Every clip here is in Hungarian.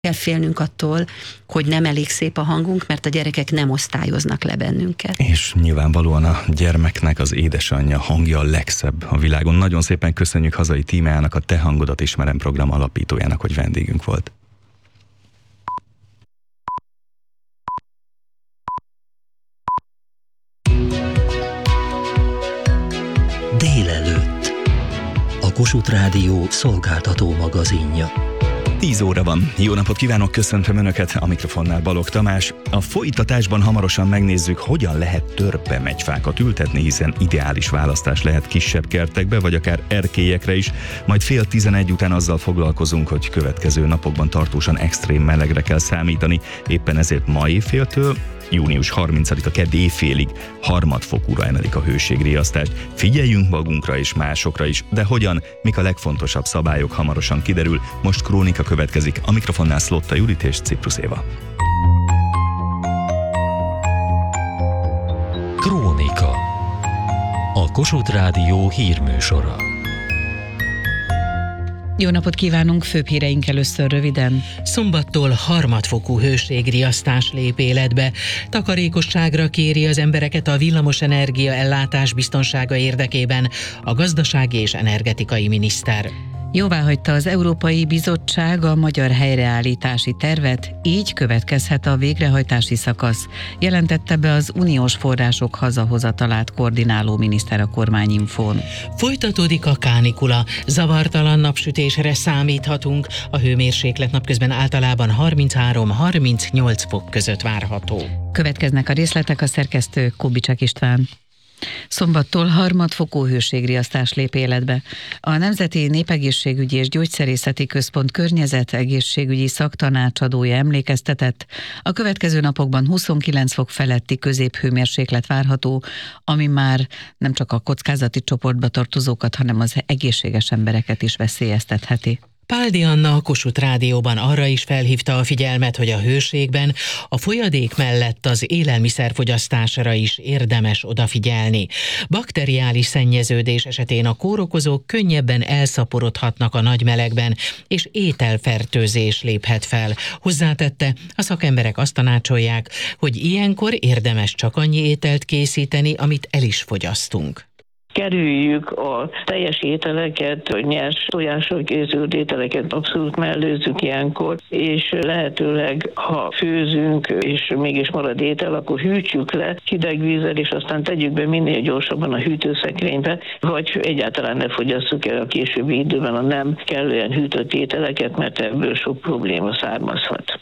Kell félnünk attól, hogy nem elég szép a hangunk, mert a gyerekek nem osztályoznak le bennünket. És nyilvánvalóan a gyermeknek az édesanyja hangja a legszebb a világon. Nagyon szépen köszönjük hazai tímájának, a Te hangodat ismerem program alapítójának, hogy vendégünk volt. Délelőtt. A Kossuth Rádió szolgáltató magazinja. 10 óra van. Jó napot kívánok, köszöntöm Önöket, a mikrofonnál Balogh Tamás. A folytatásban hamarosan megnézzük, hogyan lehet törpemegyfákat ültetni, hiszen ideális választás lehet kisebb kertekbe, vagy akár erkélyekre is. Majd 10:30 után azzal foglalkozunk, hogy következő napokban tartósan extrém melegre kell számítani. Éppen ezért ma éjféltől június 30-a kedd éjfélig harmadfokúra emelik a hőségriasztást. Figyeljünk magunkra és másokra is, de hogyan, mik a legfontosabb szabályok, hamarosan kiderül. Most krónika következik, a mikrofonnál Szlotta Judit és Ciprus Éva. Krónika. A Kossuth Rádió hírműsora. Jó napot kívánunk, főbb híreink először röviden. Szombattól harmadfokú hőségriasztás lép életbe. Takarékosságra kéri az embereket a villamosenergia ellátás biztonsága érdekében a gazdasági és energetikai miniszter. Jóváhagyta az Európai Bizottság a magyar helyreállítási tervet, így következhet a végrehajtási szakasz, jelentette be az uniós források hazahozatalát koordináló miniszter a Kormányinfón. Folytatódik a kánikula, zavartalan napsütésre számíthatunk, a hőmérséklet napközben általában 33-38 fok között várható. Következnek a részletek, a szerkesztő Kubicsek István. Szombattól harmadfokú hőségriasztás lép életbe. A Nemzeti Népegészségügyi és Gyógyszerészeti Központ környezet-egészségügyi szaktanácsadója emlékeztetett, a következő napokban 29 fok feletti középhőmérséklet várható, ami már nem csak a kockázati csoportba tartozókat, hanem az egészséges embereket is veszélyeztetheti. Páldi Anna a Kossuth Rádióban arra is felhívta a figyelmet, hogy a hőségben a folyadék mellett az élelmiszerfogyasztásra is érdemes odafigyelni. Bakteriális szennyeződés esetén a kórokozók könnyebben elszaporodhatnak a nagy melegben, és ételfertőzés léphet fel. Hozzátette, a szakemberek azt tanácsolják, hogy ilyenkor érdemes csak annyi ételt készíteni, amit el is fogyasztunk. Kerüljük a teljes ételeket, a nyers tojásról készült ételeket abszolút mellőzzük ilyenkor, és lehetőleg, ha főzünk, és mégis marad étel, akkor hűtsük le hideg vízzel, és aztán tegyük be minél gyorsabban a hűtőszekrénybe, vagy egyáltalán ne fogyasszuk el a későbbi időben a nem kellően hűtött ételeket, mert ebből sok probléma származhat.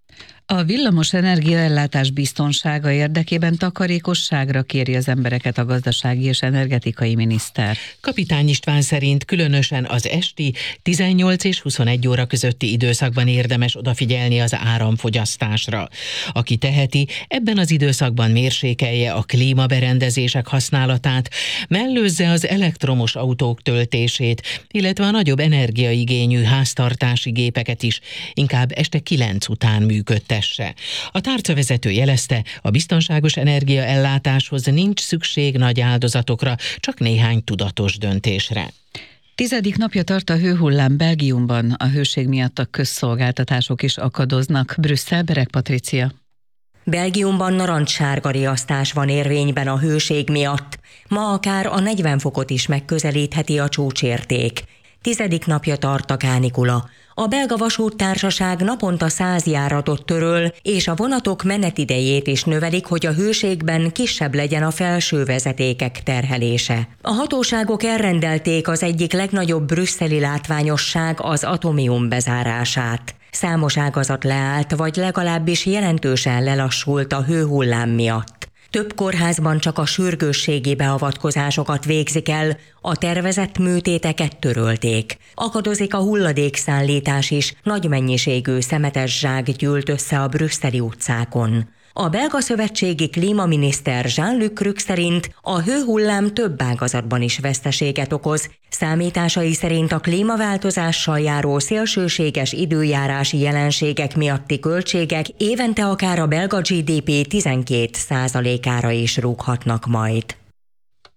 A villamos energiaellátás biztonsága érdekében takarékosságra kéri az embereket a gazdasági és energetikai miniszter. Kapitány István szerint különösen az esti 18 és 21 óra közötti időszakban érdemes odafigyelni az áramfogyasztásra. Aki teheti, ebben az időszakban mérsékelje a klímaberendezések használatát, mellőzze az elektromos autók töltését, illetve a nagyobb energiaigényű háztartási gépeket is inkább este 9 után működtesse. A tárcavezető jelezte, a biztonságos energiaellátáshoz nincs szükség nagy áldozatokra, csak néhány tudatos döntésre. 10. napja tart a hőhullám Belgiumban, a hőség miatt a közszolgáltatások is akadoznak. Brüsszel, Bereg Patricia. Belgiumban narancssárga riasztás van érvényben a hőség miatt. Ma akár a 40 fokot is megközelítheti a csúcsérték. 10. napja tart a kánikula. A belga vasúttársaság naponta 100 járatot töröl, és a vonatok menetidejét is növelik, hogy a hőségben kisebb legyen a felső vezetékek terhelése. A hatóságok elrendelték az egyik legnagyobb brüsszeli látványosság, az Atomium bezárását. Számos ágazat leállt, vagy legalábbis jelentősen lelassult a hőhullám miatt. Több kórházban csak a sürgősségi beavatkozásokat végzik el, a tervezett műtéteket törölték. Akadozik a hulladékszállítás is, nagy mennyiségű szemetes zsák gyűlt össze a brüsszeli utcákon. A belga szövetségi klímaminiszter Jean-Luc Cruc szerint a hőhullám több ágazatban is veszteséget okoz. Számításai szerint a klímaváltozással járó szélsőséges időjárási jelenségek miatti költségek évente akár a belga GDP 12%-ára is rúghatnak majd.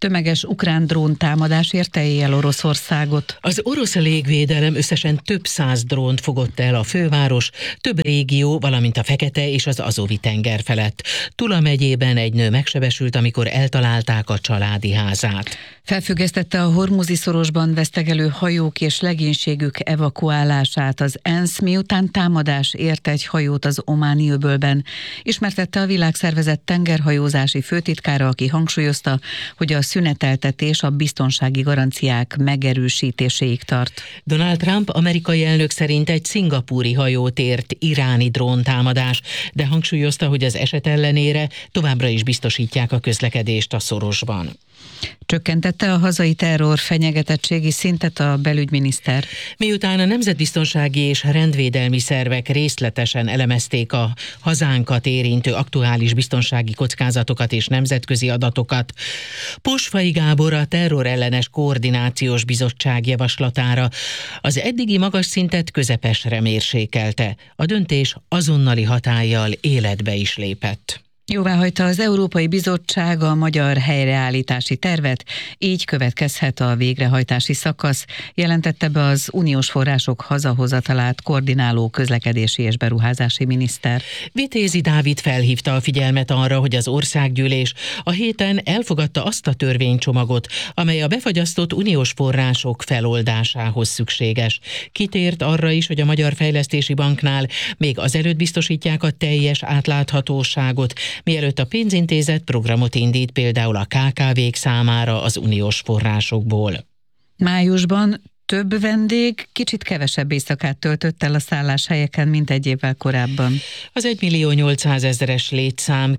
Tömeges ukrán drón támadás érte éjjel Oroszországot. Az orosz légvédelem összesen több 100 drónt fogott el a főváros, több régió, valamint a Fekete és az Azovi-tenger felett. Tula megyében egy nő megsebesült, amikor eltalálták a családi házát. Felfüggesztette a Hormuzi-szorosban vesztegelő hajók és legénységük evakuálását az ENSZ, miután támadás ért egy hajót az Ománi öbölben. Ismertette a Világszervezet tengerhajózási főtitkára, aki hangsúlyozta, hogy a szüneteltetés a biztonsági garanciák megerősítéséig tart. Donald Trump amerikai elnök szerint egy szingapúri hajót ért iráni dróntámadás, de hangsúlyozta, hogy az eset ellenére továbbra is biztosítják a közlekedést a szorosban. Csökkentette a hazai terror fenyegetettségi szintet a belügyminiszter. Miután a nemzetbiztonsági és rendvédelmi szervek részletesen elemezték a hazánkat érintő aktuális biztonsági kockázatokat és nemzetközi adatokat, Posfai Gábor a terrorellenes koordinációs bizottság javaslatára az eddigi magas szintet közepesre mérsékelte. A döntés azonnali hatállyal életbe is lépett. Jóváhagyta az Európai Bizottság a magyar helyreállítási tervet, így következhet a végrehajtási szakasz, jelentette be az uniós források hazahozatalát koordináló közlekedési és beruházási miniszter. Vitézi Dávid felhívta a figyelmet arra, hogy az országgyűlés a héten elfogadta azt a törvénycsomagot, amely a befagyasztott uniós források feloldásához szükséges. Kitért arra is, hogy a Magyar Fejlesztési Banknál még azelőtt biztosítják a teljes átláthatóságot, mielőtt a pénzintézet programot indít például a KKV-k számára az uniós forrásokból. Májusban több vendég kicsit kevesebb éjszakát töltött el a szálláshelyeken, mint egy évvel korábban. Az 1.800.000-es létszám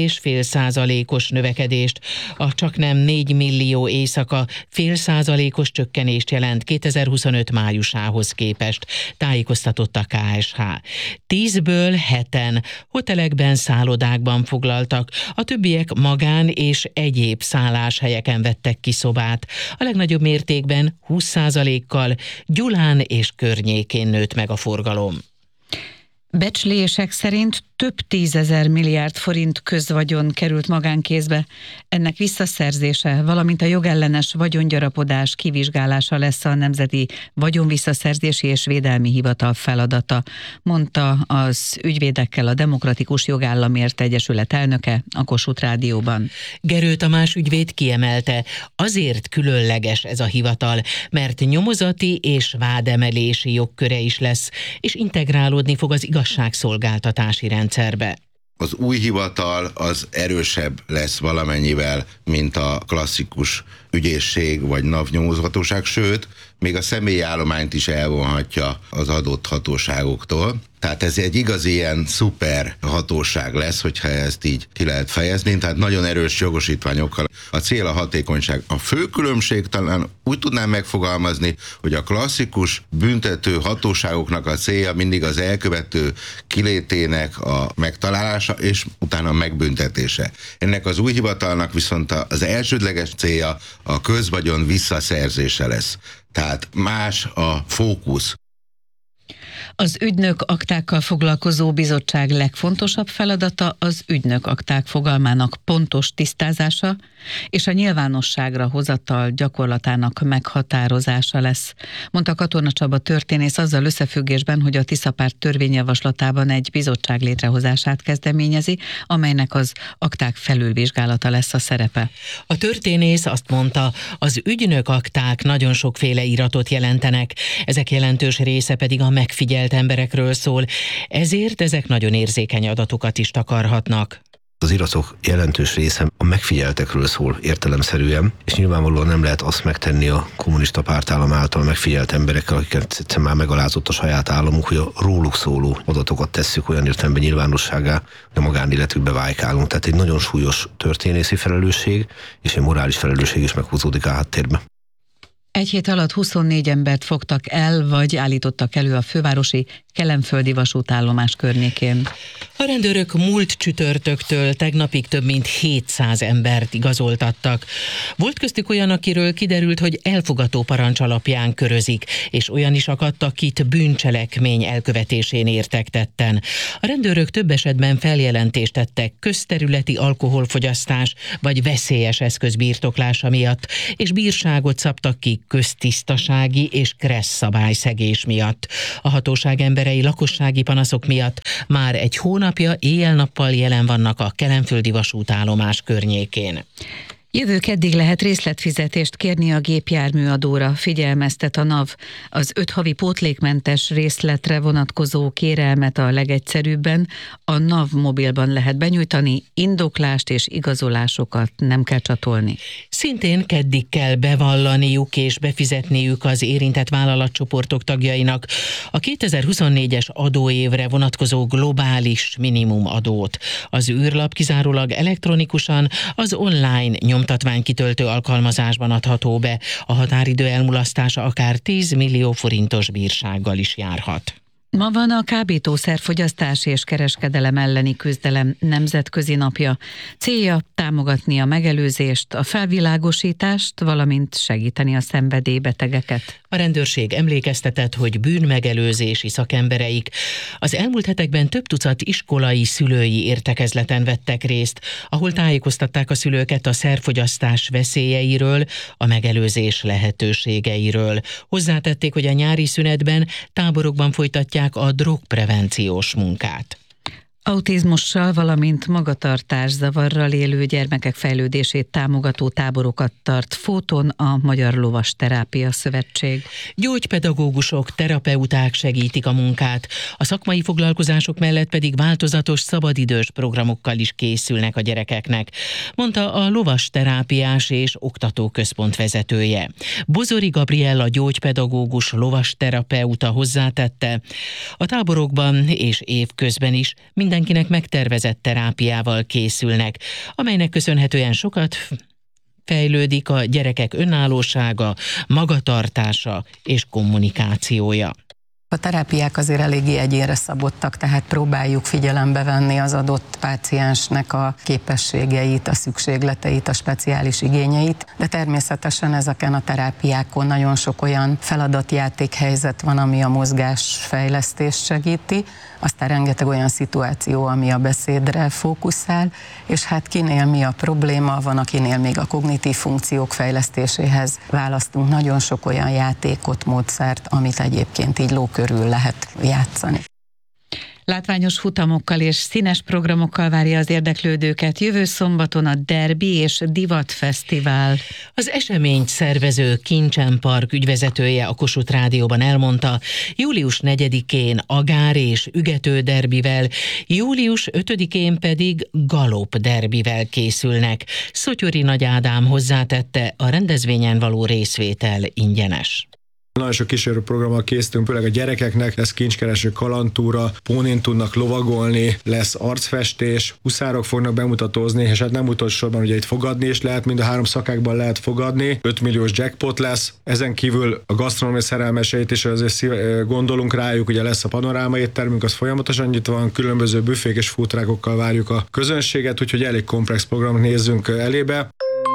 2,5%-os növekedést, a csaknem 4 millió éjszaka 0,5%-os csökkenést jelent 2025 májusához képest, tájékoztatott a KSH. 10-ből 7-en hotelekben, szállodákban foglaltak, a többiek magán és egyéb szálláshelyeken vettek ki szobát. A legnagyobb mértékben 20%-kal Gyulán és környékén nőtt meg a forgalom. Becslések szerint több 10 000 milliárd forint közvagyon került magánkézbe. Ennek visszaszerzése, valamint a jogellenes vagyongyarapodás kivizsgálása lesz a Nemzeti Vagyonvisszaszerzési és Védelmi Hivatal feladata, mondta az Ügyvédekkel a Demokratikus Jogállamért Egyesület elnöke a Kossuth Rádióban. Gerő Tamás ügyvéd kiemelte, azért különleges ez a hivatal, mert nyomozati és vádemelési jogköre is lesz, és integrálódni fog az igazságszolgáltatási rendszerbe. Az új hivatal az erősebb lesz valamennyivel, mint a klasszikus ügyészség vagy NAV nyomozhatóság, sőt, még a személyi állományt is elvonhatja az adott hatóságoktól. Tehát ez egy igazi ilyen szuper hatóság lesz, hogyha ezt így ki lehet fejezni, tehát nagyon erős jogosítványokkal. A cél a hatékonyság. A fő különbség talán úgy tudnám megfogalmazni, hogy a klasszikus büntető hatóságoknak a célja mindig az elkövető kilétének a megtalálása és utána a megbüntetése. Ennek az új hivatalnak viszont az elsődleges célja a közvagyon visszaszerzése lesz. Tehát más a fókusz. Az ügynök aktákkal foglalkozó bizottság legfontosabb feladata az ügynök akták fogalmának pontos tisztázása és a nyilvánosságra hozatal gyakorlatának meghatározása lesz, mondta Katona Csaba történész azzal összefüggésben, hogy a Tiszapárt törvényjavaslatában egy bizottság létrehozását kezdeményezi, amelynek az akták felülvizsgálata lesz a szerepe. A történész azt mondta, az ügynök akták nagyon sokféle iratot jelentenek, ezek jelentős része pedig a megfigyelt emberekről szól, ezért ezek nagyon érzékeny adatokat is takarhatnak. Az iratok jelentős része a megfigyeltekről szól értelemszerűen, és nyilvánvalóan nem lehet azt megtenni a kommunista pártállam által megfigyelt emberekkel, akiket egyszerűen már megalázott a saját államunk, hogy a róluk szóló adatokat tesszük olyan értelemben nyilvánossággá, hogy a magánéletükbe vájkálunk. Tehát egy nagyon súlyos történészi felelősség és egy morális felelősség is meghúzódik a háttérbe. Egy hét alatt 24 embert fogtak el, vagy állítottak elő a fővárosi Kelenföldi vasútállomás környékén. A rendőrök múlt csütörtöktől tegnapig több mint 700 embert igazoltattak. Volt köztük olyan, akiről kiderült, hogy elfogató parancs alapján körözik, és olyan is akadt, akit bűncselekmény elkövetésén értek tetten. A rendőrök több esetben feljelentést tettek közterületi alkoholfogyasztás vagy veszélyes eszköz birtoklása miatt, és bírságot szabtak ki köztisztasági és kressz szabályszegés miatt. A hatóság emberei lakossági panaszok miatt már egy hónapja éjjel-nappal jelen vannak a kelenföldi vasútállomás környékén. Jövő keddig lehet részletfizetést kérni a gépjárműadóra, figyelmeztet a NAV. Az 5 havi pótlékmentes részletre vonatkozó kérelmet a legegyszerűbben a NAV mobilban lehet benyújtani, indoklást és igazolásokat nem kell csatolni. Szintén keddig kell bevallaniuk és befizetniük az érintett vállalatcsoportok tagjainak a 2024-es adóévre vonatkozó globális minimumadót. Az űrlap kizárólag elektronikusan az online nyomtatványkitöltő alkalmazásban adható be. A határidő elmulasztása akár 10 millió forintos bírsággal is járhat. Ma van a kábítószerfogyasztás és kereskedelem elleni küzdelem nemzetközi napja. Célja támogatni a megelőzést, a felvilágosítást, valamint segíteni a szenvedélybetegeket. A rendőrség emlékeztetett, hogy bűnmegelőzési szakembereik az elmúlt hetekben több tucat iskolai szülői értekezleten vettek részt, ahol tájékoztatták a szülőket a szerfogyasztás veszélyeiről, a megelőzés lehetőségeiről. Hozzátették, hogy a nyári szünetben táborokban folytatják a drogprevenciós munkát. Autizmussal, valamint magatartászavarral élő gyermekek fejlődését támogató táborokat tart Fóton a Magyar Lovasterápia Szövetség. Gyógypedagógusok, terapeuták segítik a munkát, a szakmai foglalkozások mellett pedig változatos szabadidős programokkal is készülnek a gyerekeknek, mondta a Lovasterápiás és Oktatóközpont vezetője. Bozori Gabriella gyógypedagógus lovasterapeuta hozzátette, a táborokban és évközben is mindenkinek megtervezett terápiával készülnek, amelynek köszönhetően sokat fejlődik a gyerekek önállósága, magatartása és kommunikációja. A terápiák azért eléggé egyénre szabottak, tehát próbáljuk figyelembe venni az adott páciensnek a képességeit, a szükségleteit, a speciális igényeit, de természetesen ezeken a terápiákon nagyon sok olyan feladatjátékhelyzet van, ami a mozgásfejlesztést segíti, aztán rengeteg olyan szituáció, ami a beszédre fókuszál, és hát kinél mi a probléma, van akinél még a kognitív funkciók fejlesztéséhez választunk nagyon sok olyan játékot, módszert, amit egyébként így ló körül lehet játszani. Látványos futamokkal és színes programokkal várja az érdeklődőket jövő szombaton a Derbi és Divat Fesztivál. Az eseményt szervező Kincsen Park ügyvezetője a Kossuth Rádióban elmondta, július 4-én Agár és Ügető derbivel, július 5-én pedig Galop derbivel készülnek. Szotyori Nagy Ádám hozzátette, a rendezvényen való részvétel ingyenes. Nagyon sok kísérőprogrammal készítünk, főleg a gyerekeknek, lesz kincskereső kalandtúra, pónén tudnak lovagolni, lesz arcfestés, huszárok fognak bemutatózni, és hát nem utolsó sorban ugye itt fogadni is lehet, mind a 3 szakákban lehet fogadni, 5 milliós jackpot lesz, ezen kívül a gasztronómia szerelmeseit is azért gondolunk rájuk, ugye lesz a panoráma éttermünk, az folyamatosan nyitva van, különböző büfék és foodtruckokkal várjuk a közönséget, úgyhogy elég komplex programot nézzünk elébe.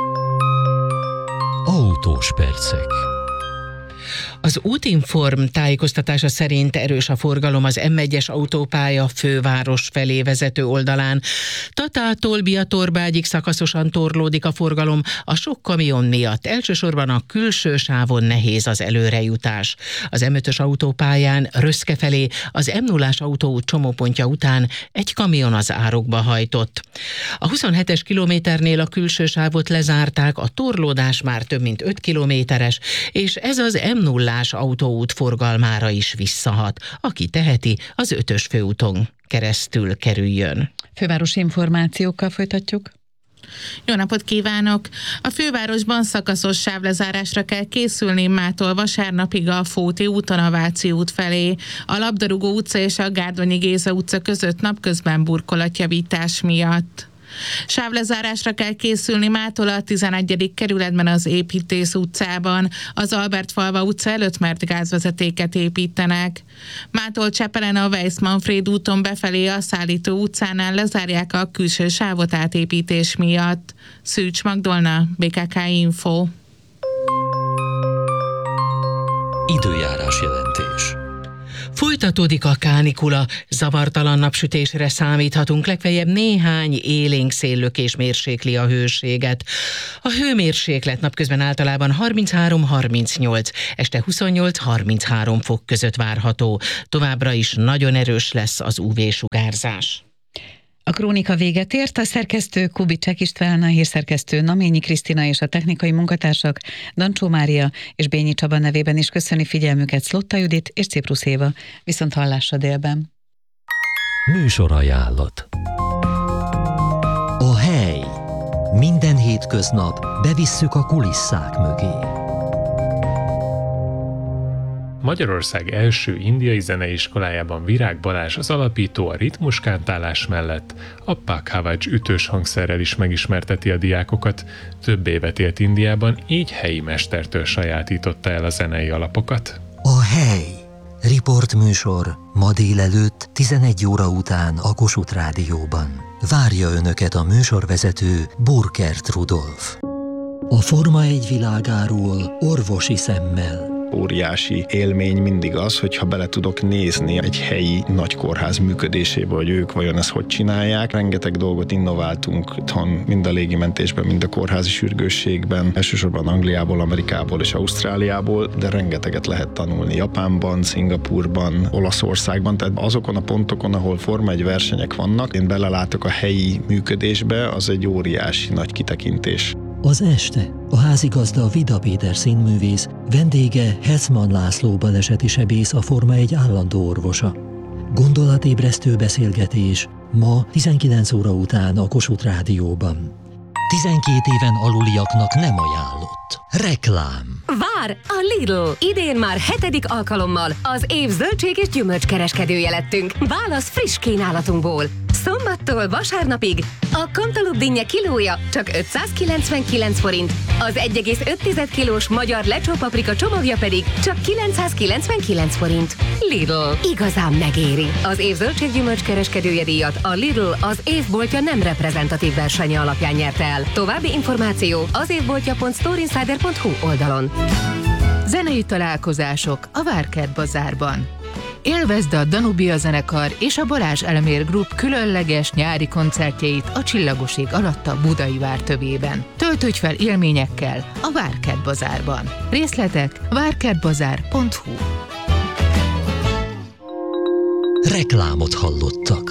Autós percek. Az Útinform tájékoztatása szerint erős a forgalom az M1-es autópálya főváros felé vezető oldalán. Tatától Biatorbágyig szakaszosan torlódik a forgalom a sok kamion miatt. Elsősorban a külső sávon nehéz az előrejutás. Az M5-ös autópályán Röszke felé az M0-ás autóút csomópontja után egy kamion az árokba hajtott. A 27-es kilométernél a külső sávot lezárták, a torlódás már több mint 5 kilométeres, és ez az M0-ás autóút forgalmára is visszahat. Aki teheti, az 5-ös főúton keresztül kerüljön. Fővárosi információkkal folytatjuk. Jó napot kívánok! A fővárosban szakaszos sávlezárásra kell készülni mától vasárnapig a Fóti úton a Váci út felé. A Labdarúgó utca és a Gárdonyi Géza utca között napközben burkolatjavítás miatt. Sávlezárásra kell készülni mától a 11. kerületben az Építész utcában. Az Albertfalva utca előtt, mert gázvezetéket építenek. Mától Csepelen a Weiss-Manfréd úton befelé a Szállító utcánál lezárják a külső sávot átépítés miatt. Szűcs Magdolna, BKK Info. Időjárás jelentés. Folytatódik a kánikula, zavartalan napsütésre számíthatunk, legfeljebb néhány élénk széllökés mérsékli a hőséget. A hőmérséklet napközben általában 33-38, este 28-33 fok között várható. Továbbra is nagyon erős lesz az UV-sugárzás. A krónika véget ért, a szerkesztő Kubicsek István, a hírszerkesztő Naményi Krisztina és a technikai munkatársak Dancsó Mária és Bényi Csaba nevében is köszöni figyelmüket Szlotta Judit és Ciprus Éva. Viszont hallásra délben. Műsorajánlat. A hely. Minden hétköznap bevisszük a kulisszák mögé. Magyarország első indiai zeneiskolájában Virág Balázs az alapító a ritmuskántálás mellett a Pakhavaj ütős hangszerrel is megismerteti a diákokat. Több évet élt Indiában, így helyi mestertől sajátította el a zenei alapokat. A hely. Riportműsor ma délelőtt 11 óra után a Kossuth Rádióban. Várja Önöket a műsorvezető Burkert Rudolf. A Forma 1 világáról orvosi szemmel. Óriási élmény mindig az, hogyha bele tudok nézni egy helyi nagy kórház működésébe, hogy ők vajon ezt hogy csinálják. Rengeteg dolgot innováltunk itthon, mind a légimentésben, mind a kórházi sürgősségben, elsősorban Angliából, Amerikából és Ausztráliából, de rengeteget lehet tanulni Japánban, Szingapúrban, Olaszországban, tehát azokon a pontokon, ahol Forma 1 versenyek vannak, én belelátok a helyi működésbe, az egy óriási nagy kitekintés. Az este a házigazda Vida Péter színművész, vendége Hetzmann László baleseti sebész, a Forma 1 állandó orvosa. Gondolatébresztő beszélgetés ma 19 óra után a Kossuth Rádióban. 12 éven aluliaknak nem ajánlott. Reklám. Vár a Lidl! Idén már 7. alkalommal az év zöldség és gyümölcskereskedője lettünk. Válasz friss kínálatunkból. Szombattól vasárnapig a kantalup-dinnye kilója csak 599 forint, az 1,5 kilós magyar lecsópaprika csomagja pedig csak 999 forint. Lidl. Igazán megéri. Az év zöldséggyümölcs kereskedője díjat a Lidl az évboltja nem reprezentatív versenye alapján nyerte el. További információ az évboltja.storeinsider.hu oldalon. Zenei találkozások a Várkert Bazárban. Élvezd a Danubia zenekar és a Balázs Elmér Group különleges nyári koncertjeit a Csillagos ég alatt a Budai vár tövében. Töltődj fel élményekkel a Várkert Bazárban. Részletek várkertbazár.hu. Reklámot hallottak.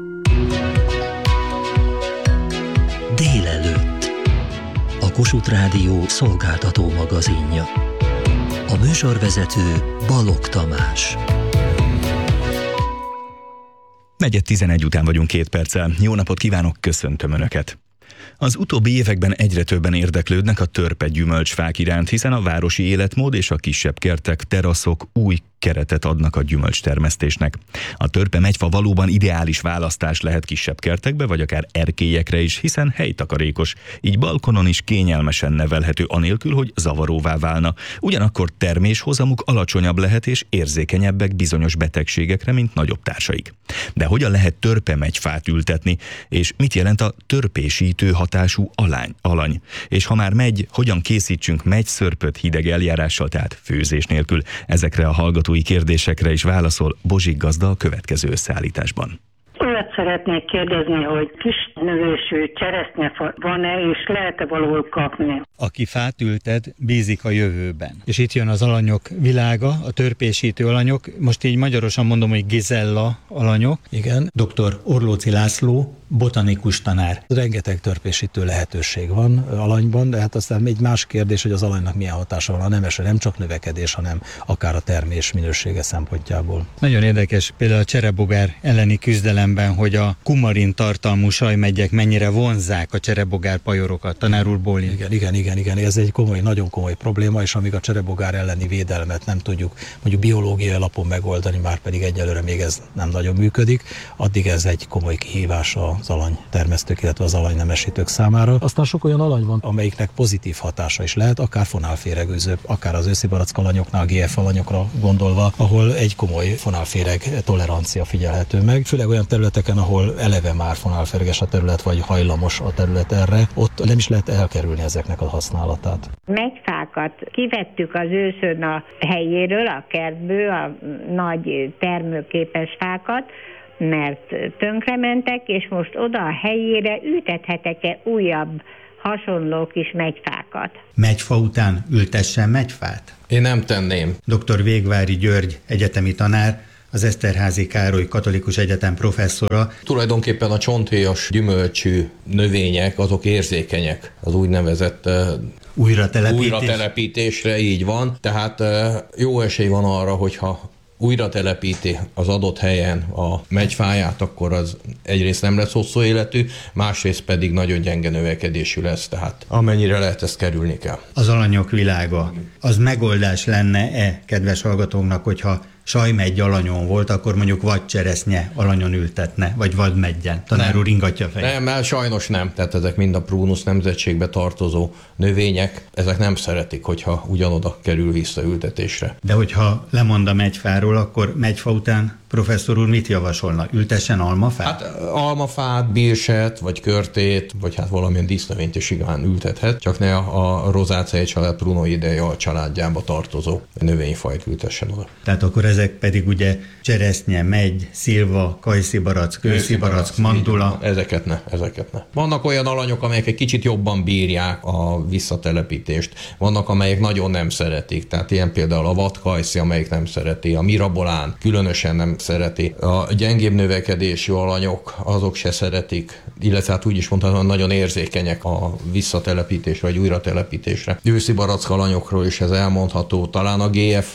Délelőtt. A Kossuth Rádió szolgáltató magazinja. A műsorvezető Balogh Tamás. 4:11 után vagyunk 2 perccel. Jó napot kívánok, köszöntöm Önöket! Az utóbbi években egyre többen érdeklődnek a törpe gyümölcsfák iránt, hiszen a városi életmód és a kisebb kertek, teraszok új keretet adnak a gyümölcstermesztésnek. A törpe megyfa valóban ideális választás lehet kisebb kertekbe, vagy akár erkélyekre is, hiszen helytakarékos, így balkonon is kényelmesen nevelhető anélkül, hogy zavaróvá válna. Ugyanakkor terméshozamuk alacsonyabb lehet és érzékenyebbek bizonyos betegségekre, mint nagyobb társaik. De hogyan lehet törpe megyfát ültetni, és mit jelent a törpésítő hatású alany? És ha már megy, hogyan készítsünk megyszörpöt hideg eljárással, tehát főzés nélkül? Ezekre a hallgatói kérdésekre is válaszol Bozsik gazda a következő összeállításban. Olyat szeretnék kérdezni, hogy kis növésű cseresznyefa van-e, és lehet-e valahol kapni? Aki fát ültet, bízik a jövőben. És itt jön az alanyok világa, a törpésítő alanyok. Most így magyarosan mondom, hogy Gizella alanyok. Igen, dr. Orlóczy László, botanikus tanár. Rengeteg törpésítő lehetőség van alanyban, de hát aztán egy más kérdés, hogy az alanynak milyen hatása van a nemesre, nem csak növekedés, hanem akár a termés minősége szempontjából. Nagyon érdekes például a cserebogár elleni küzdelemben, hogy a kumarin tartalmú sajmeggyek mennyire vonzzák a cserebogár pajorokat. Tanár úr bólint. Igen, ez egy komoly, nagyon komoly probléma, és amíg a cserebogár elleni védelmet nem tudjuk mondjuk biológiai alapon megoldani, már pedig egyelőre még ez nem nagyon működik, addig ez egy komoly kihívás a az alanytermesztők, illetve az alanynemesítők számára. Aztán sok olyan alany van, amelyiknek pozitív hatása is lehet, akár fonálféregőző, akár az őszibarack alanyoknál, GF alanyokra gondolva, ahol egy komoly fonálféreg tolerancia figyelhető meg. Főleg olyan területeken, ahol eleve már fonálféreges a terület, vagy hajlamos a terület erre, ott nem is lehet elkerülni ezeknek a használatát. Megyfákat kivettük az őszön a helyéről, a kertből, a nagy termőképes fákat, mert tönkrementek, és most oda a helyére ültethetek-e újabb hasonló kis megyfákat? Megyfa után ültessen megyfát? Én nem tenném. Dr. Végvári György egyetemi tanár, az Eszterházy Károly Katolikus Egyetem professzora. Tulajdonképpen a csonthéjas gyümölcsű növények, azok érzékenyek az úgynevezett újratelepítésre, így van. Tehát jó esély van arra, hogyha újra telepíti az adott helyen a megyfáját, akkor az egyrészt nem lesz hosszú életű, másrészt pedig nagyon gyenge növekedésű lesz, tehát amennyire lehet, ezt kerülni kell. Az alanyok világa, az megoldás lenne-e, kedves hallgatóknak, hogyha sajmegy alanyon volt, akkor mondjuk vagy cseresznye alanyon ültetne, vagy vadmeggyen. Tanár úr ingatja fejét. Nem, mert sajnos nem. Tehát ezek mind a Prunus nemzetségbe tartozó növények, ezek nem szeretik, hogyha ugyanoda kerül vissza ültetésre. De hogyha lemond a megyfáról, akkor megyfa után professzor úr mit javasolna? Ültessen almafát? Hát almafát, bírset, vagy körtét, vagy hát valamilyen dísznövényt is igán ültethet, csak ne a rozáceae család Prunoideae a családjába tartozó növényfajt ültessen oda. Tehát akkor ezek pedig ugye cseresznye, megy, szilva, kajszibarack, őszibarack, mandula. Ezeket ne. Vannak olyan alanyok, amelyek egy kicsit jobban bírják a visszatelepítést. Vannak, amelyek nagyon nem szeretik. Tehát ilyen például a vadkajszi, amelyik nem szereti, a mirabolán különösen nem szereti. A gyengébb növekedésű alanyok, azok se szeretik, illetve hát úgy is mondhatom, nagyon érzékenyek a visszatelepítésre, vagy újratelepítésre. Őszibarack alanyokról is ez elmondható. Talán a GF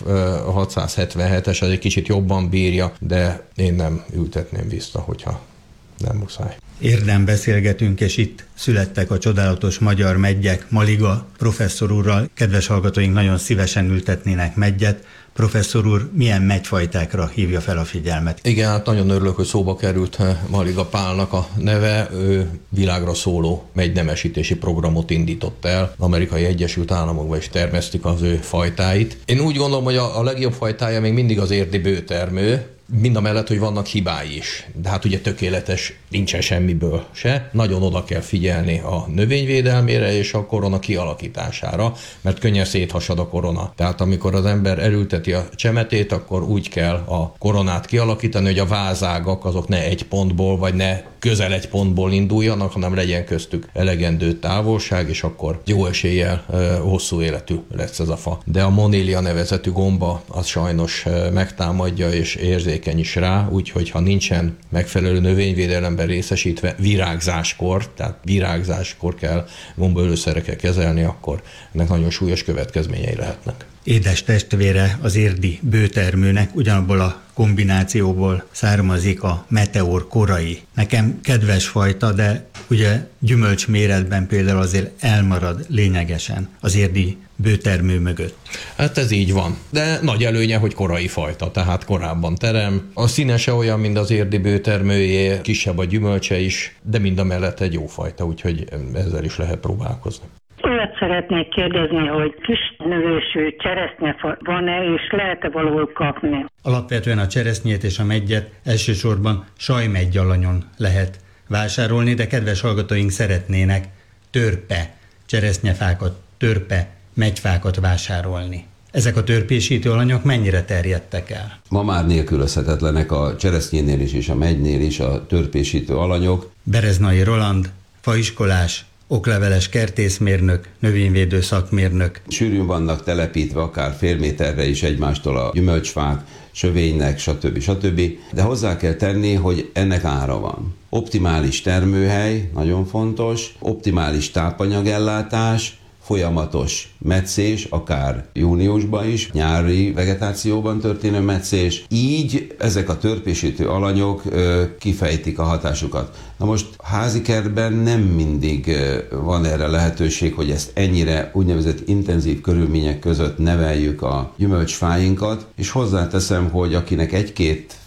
677-es az egy kicsit jobban bírja, de én nem ültetném vissza, hogyha nem muszáj. Érdem beszélgetünk, és itt születtek a csodálatos magyar meggyek. Maliga professzor úrral, kedves hallgatóink nagyon szívesen ültetnének meggyet. Professzor úr, milyen megyfajtákra hívja fel a figyelmet? Igen, hát nagyon örülök, hogy szóba került Maliga Pálnak a neve. Ő világra szóló megynemesítési programot indított el. Amerikai Egyesült Államokban is termesztik az ő fajtáit. Én úgy gondolom, hogy a legjobb fajtája még mindig az érdi bőtermő, mindamellett, hogy vannak hibái is. De hát ugye tökéletes nincsen semmiből se. Nagyon oda kell figyelni a növényvédelmére és a korona kialakítására, mert könnyen széthasad a korona. Tehát amikor az ember elülteti a csemetét, akkor úgy kell a koronát kialakítani, hogy a vázágak azok ne egy pontból, vagy ne közel egy pontból induljanak, hanem legyen köztük elegendő távolság, és akkor jó eséllyel hosszú életű lesz ez a fa. De a Monilia nevezetű gomba az sajnos megtámadja és érzékeny is rá, úgyhogy ha nincsen megfelelő növényvédelemben részesítve virágzáskor, tehát virágzáskor kell gombaölőszerekkel kezelni, akkor ennek nagyon súlyos következményei lehetnek. Édes testvére az érdi bőtermőnek ugyanabból a kombinációból származik a meteor korai. Nekem kedves fajta, de ugye gyümölcs méretben például azért elmarad lényegesen az érdi bőtermő mögött. Hát ez így van. De nagy előnye, hogy korai fajta, tehát korábban terem. A színe se olyan, mint az érdi bőtermőjé, kisebb a gyümölcse is, de mindamellett egy jó fajta, úgyhogy ezzel is lehet próbálkozni. Olyat szeretnék kérdezni, hogy kis növésű cseresznyefa van-e, és lehet-e valahol kapni? Alapvetően a cseresznyét és a meggyet elsősorban sajmeggyalanyon lehet vásárolni, de kedves hallgatóink szeretnének törpe cseresznyefákat, törpe megyfákat vásárolni. Ezek a törpésítő alanyok mennyire terjedtek el? Ma már nélkülözhetetlenek a cseresznyénél is és a megynél is a törpésítő alanyok. Bereznai Roland, faiskolás, okleveles kertészmérnök, növényvédő szakmérnök. Sűrűn vannak telepítve akár fél méterre is egymástól a gyümölcsfák, sövénynek, stb. De hozzá kell tenni, hogy ennek ára van. Optimális termőhely, nagyon fontos, optimális tápanyagellátás, folyamatos metszés, akár júniusban is, nyári vegetációban történő metszés. Így ezek a törpésítő alanyok kifejtik a hatásukat. Na most házi kertben nem mindig van erre lehetőség, hogy ezt ennyire úgynevezett intenzív körülmények között neveljük a gyümölcsfáinkat, és hozzáteszem, hogy akinek egy-két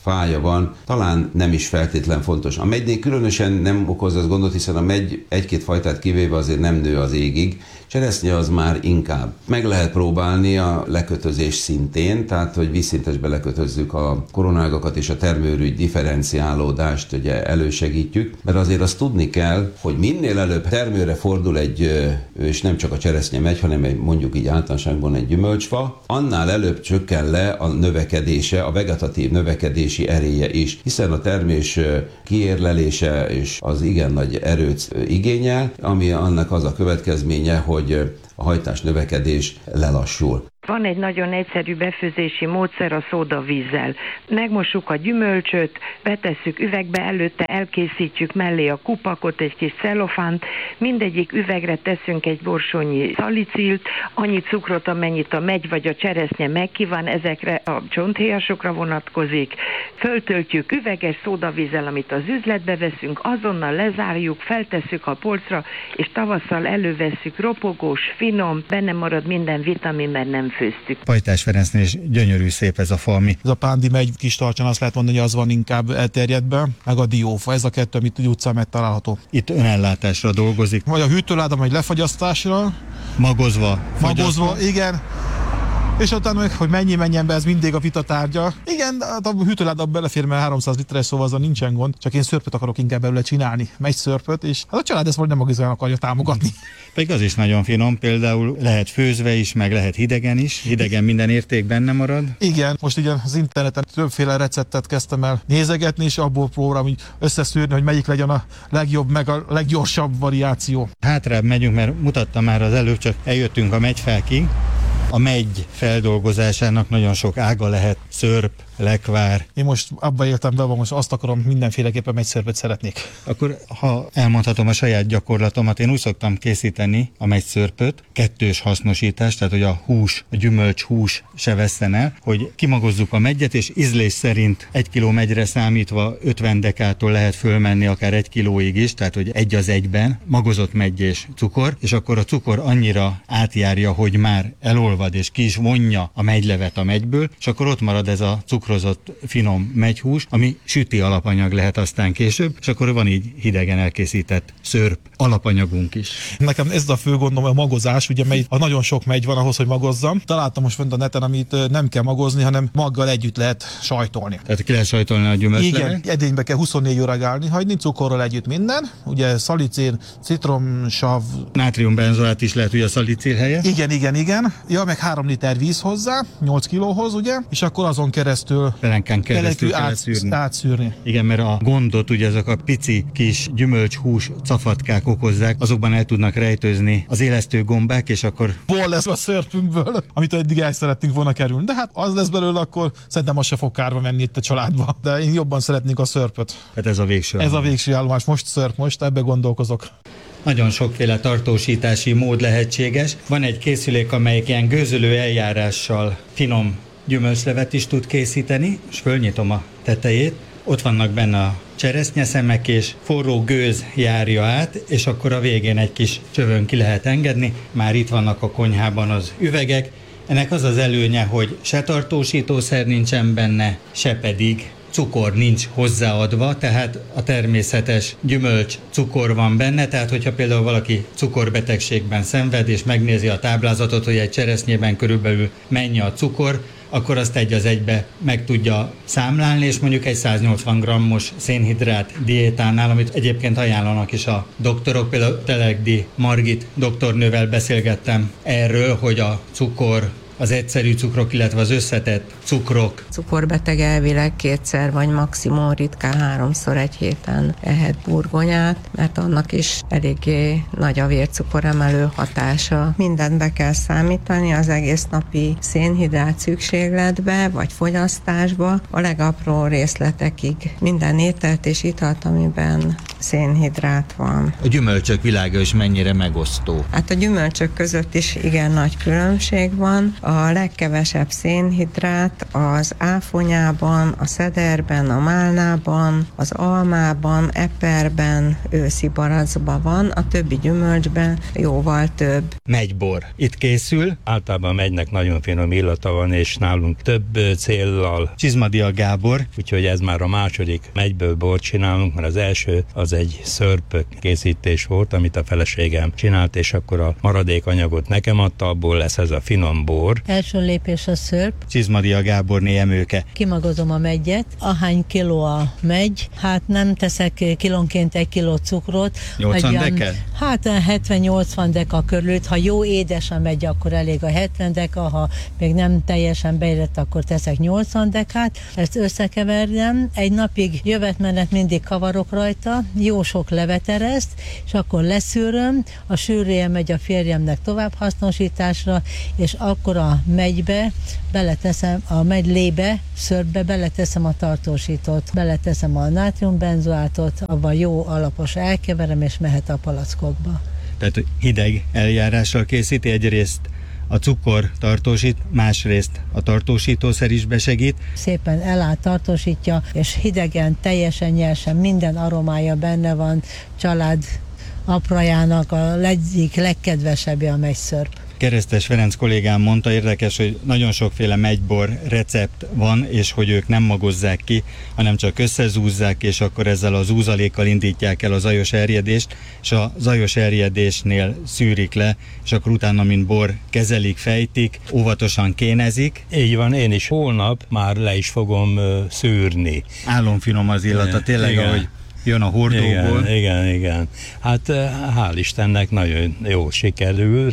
fája van, talán nem is feltétlen fontos. A megynél különösen nem okoz az gondot, hiszen a megy egy-két fajtát kivéve azért nem nő az égig, cseresznye az már inkább. Meg lehet próbálni a lekötözés szintén, tehát hogy vízszintesbe lekötözzük a koronágakat és a termőrügy differenciálódást ugye elősegítjük, mert azért azt tudni kell, hogy minél előbb termőre fordul és nem csak a cseresznye megy, hanem mondjuk így általánosságban egy gyümölcsfa, annál előbb csökken le a növekedése, a vegetatív növekedési eréje is, hiszen a termés kiérlelése és az igen nagy erőt igényel, ami annak az a következménye, hogy a hajtás növekedés lelassul. Van egy nagyon egyszerű befőzési módszer a szódavízzel. Megmossuk a gyümölcsöt, betesszük üvegbe, előtte elkészítjük mellé a kupakot, egy kis cellofánt, mindegyik üvegre teszünk egy borsonyi szalicilt, annyi cukrot, amennyit a megy vagy a cseresznye megkíván, ezekre a csonthéjasokra vonatkozik. Föltöltjük üveges szódavízzel, amit az üzletbe veszünk, azonnal lezárjuk, feltesszük a polcra, és tavasszal elővesszük, ropogós, finom, benne marad minden vitamin, mert nem főztük. Pajtás Ferencnél is gyönyörű szép ez a falmi. Ez a pándi megy, kis tartson, azt lehet mondani, hogy az van inkább elterjedve, meg a diófa, ez a kettő, amit utcán megtalálható. Itt önellátásra dolgozik. Vagy a hűtőláda, vagy lefagyasztásra. Magozva, igen. És utána meg, hogy menjen be, ez mindig a vita tárgya. Igen, a hűtőláda belefér, mert 300 literes, szóval azon nincsen gond. Csak én szörpöt akarok inkább belőle csinálni. Megy szörpöt, és hát a család ezt nem magazán akarja támogatni. Pedig az is nagyon finom, például lehet főzve is, meg lehet hidegen is. Hidegen minden érték benne marad. Igen, most igen az interneten többféle receptet kezdtem el nézegetni, és abból próbálom így összeszűrni, hogy melyik legyen a legjobb, meg a leggyorsabb variáció. Hátrább megyünk, mert mutattam már az előbb, csak eljöttünk a megyfákig. A megy feldolgozásának nagyon sok ága lehet, szörp, lekvár. Én most abba éltem be, most azt akarom, mindenféleképpen megyszörpöt szeretnék. Akkor, ha elmondhatom a saját gyakorlatomat, én úgy szoktam készíteni a megyszörpöt, kettős hasznosítás, tehát hogy a gyümölcs hús se vesszen el, hogy kimagozzuk a megyet, és ízlés szerint 1 kiló megyre számítva 50 dekától lehet fölmenni akár 1 kilóig is, tehát hogy 1:1 magozott megy és cukor, és akkor a cukor annyira átjárja, hogy már elolvad és ki is vonja a megylevet a megyből, és akkor ott marad ez a cukrozott finom megyhús, ami süti alapanyag lehet aztán később, és akkor van így hidegen elkészített szörp alapanyagunk is. Nekem ez a fő gondom a magozás, ugye nagyon sok megy van ahhoz, hogy magozzam. Találtam most fent a neten, amit nem kell magozni, hanem maggal együtt lehet sajtolni. Tehát ki lehet sajtolni a gyümölcslevet? Igen, edénybe kell 24 óráig állni, hagyni, cukorral együtt minden, ugye szalicén, citromsav. Nátriumbenzolát is lehet ugye a szalicél helyett? Igen. Ja, meg 3 liter víz hozzá, 8 kilóhoz, ugye, és akkor azon keresztül pelenkán keresztül átszűrni. Igen, mert a gondot ugye ezek a pici kis gyümölcshús cafatkák okozzák, azokban el tudnak rejtőzni az élesztő gombák, és akkor ból lesz a szörpünkből, amit eddig el szeretnénk volna kerülni. De hát az lesz belőle, akkor szerintem az se fog kárba menni itt a családba. De én jobban szeretnék a szörpöt. Hát ez a végső állomás. Ez a végső állomás. Most szörp, most ebbe gondolkozok. Nagyon sokféle tartósítási mód lehetséges. Van egy készülék, amelyik ilyen gőzölő eljárással finom gyümölcslevet is tud készíteni, és fölnyitom a tetejét. Ott vannak benne a cseresznyeszemek, és forró gőz járja át, és akkor a végén egy kis csövön ki lehet engedni. Már itt vannak a konyhában az üvegek. Ennek az az előnye, hogy se tartósítószer nincsen benne, se pedig cukor nincs hozzáadva, tehát a természetes gyümölcs cukor van benne, tehát hogyha például valaki cukorbetegségben szenved, és megnézi a táblázatot, hogy egy cseresznyében körülbelül mennyi a cukor, akkor azt 1:1 meg tudja számlálni, és mondjuk egy 180 g-os szénhidrát diétánál, amit egyébként ajánlanak is a doktorok, például Telegdi Margit doktornővel beszélgettem erről, hogy a cukor, az egyszerű cukrok, illetve az összetett cukrok. Cukorbeteg elvileg 2-szer vagy maximum ritkán 3-szor egy héten ehet burgonyát, mert annak is eléggé nagy a vércukoremelő hatása. Mindent be kell számítani az egész napi szénhidrát szükségletbe, vagy fogyasztásba, a legapró részletekig minden ételt és italt, amiben szénhidrát van. A gyümölcsök világa is mennyire megosztó? Hát a gyümölcsök között is igen nagy különbség van. A legkevesebb szénhidrát az áfonyában, a szederben, a málnában, az almában, eperben, őszi barackban van, a többi gyümölcsben jóval több. Megybor. Itt készül, általában megynek nagyon finom illata van, és nálunk több céllal. Csizmadia Gábor, úgyhogy ez már a második megyből bort csinálunk, mert az első az egy szörp készítés volt, amit a feleségem csinált, és akkor a maradék anyagot nekem adta, abból lesz ez a finom bor. Első lépés a szörp. Csizmadia Gáborné emőke. Kimagozom a meggyet. Ahány kiló a megy, hát nem teszek kilónként 1 kiló cukrot. 80 deka? Hát 70-80 deka körül. Ha jó édes a megy, akkor elég a 70 deka, ha még nem teljesen beérett, akkor teszek 80 dekát. Ezt összekeverjem. Egy napig jövetmenet mindig kavarok rajta, jó sok levetereszt, és akkor leszűröm, a sűrűje megy a férjemnek továbbhasznosításra, és akkor a megybe beleteszem, a megylébe, szörpbe beleteszem a tartósítót, beleteszem a nátriumbenzoátot, avval jó alapos elkeverem, és mehet a palackokba. Tehát hideg eljárással készíti, egyrészt a cukor tartósít, másrészt a tartósítószer is besegít. Szépen eláll, tartósítja, és hidegen, teljesen nyersen, minden aromája benne van, család aprajának a egyik legkedvesebbje a megyszörp. Keresztes Ferenc kollégám mondta, érdekes, hogy nagyon sokféle megybor recept van, és hogy ők nem magozzák ki, hanem csak összezúzzák, és akkor ezzel az úzalékkal indítják el a zajos erjedést, és a zajos erjedésnél szűrik le, és akkor utána, mint bor, kezelik, fejtik, óvatosan kénezik. Így van, én is holnap már le is fogom szűrni. Álomfinom az illata, tényleg, igen. Ahogy jön a hordóból. Igen. Hát hál' Istennek nagyon jó sikerül,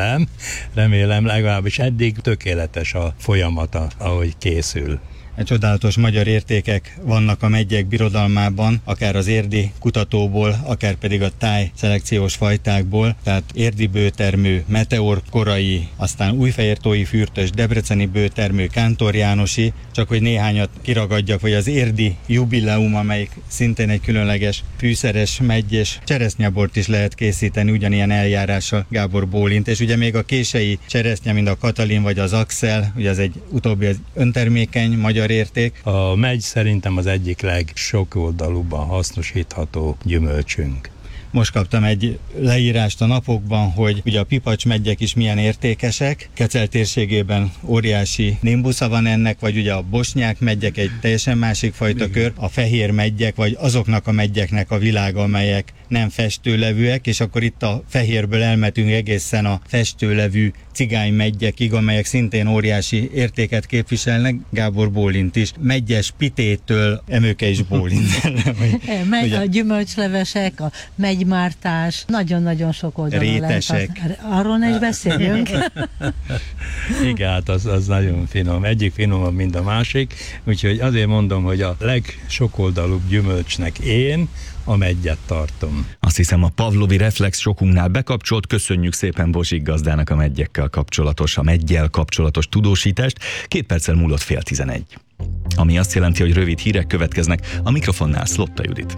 remélem legalábbis eddig tökéletes a folyamata, ahogy készül. Csodálatos magyar értékek vannak a meggyek birodalmában, akár az érdi kutatóból, akár pedig a táj szelekciós fajtákból, tehát érdi bőtermű, meteor korai, aztán újfehértói fürtös, debreceni bőtermű, Kántor Jánosi, csak hogy néhányat kiragadjak, vagy az érdi jubileum, amelyik szintén egy különleges fűszeres megy, és cseresznyebort is lehet készíteni ugyanilyen eljárással, Gábor bólint, és ugye még a kései cseresznye, mint a Katalin vagy az Axel, ugye az egy utóbbi az öntermékeny magyar érték. A megy szerintem az egyik legsokoldalúbban hasznosítható gyümölcsünk. Most kaptam egy leírást a napokban, hogy ugye a pipacs meggyek is milyen értékesek. Kecel térségében óriási nimbusza van ennek, vagy ugye a bosnyák meggyek egy teljesen másik fajta kör, a fehér meggyek, vagy azoknak a meggyeknek a világa, amelyek nem festőlevűek, és akkor itt a fehérből elmetünk egészen a festőlevű cigány meggyekig, amelyek szintén óriási értéket képviselnek. Gábor bólint is. Meggyes pitétől Emőke is bólint. A gyümölcslevesek, a megymártás, nagyon-nagyon sok oldalon rétesek. Lehet. Arról ne is beszéljünk. Igen, hát az nagyon finom. Egyik finomabb, mint a másik, úgyhogy azért mondom, hogy a legsokoldalúbb gyümölcsnek én a meggyet tartom. Azt hiszem, a pavlovi reflex sokunknál bekapcsolt. Köszönjük szépen Bozsik gazdának a meggyekkel kapcsolatos, a meggyel kapcsolatos tudósítást. 2 perccel múlott 10:11. Ami azt jelenti, hogy rövid hírek következnek. A mikrofonnál Szlotta Judit.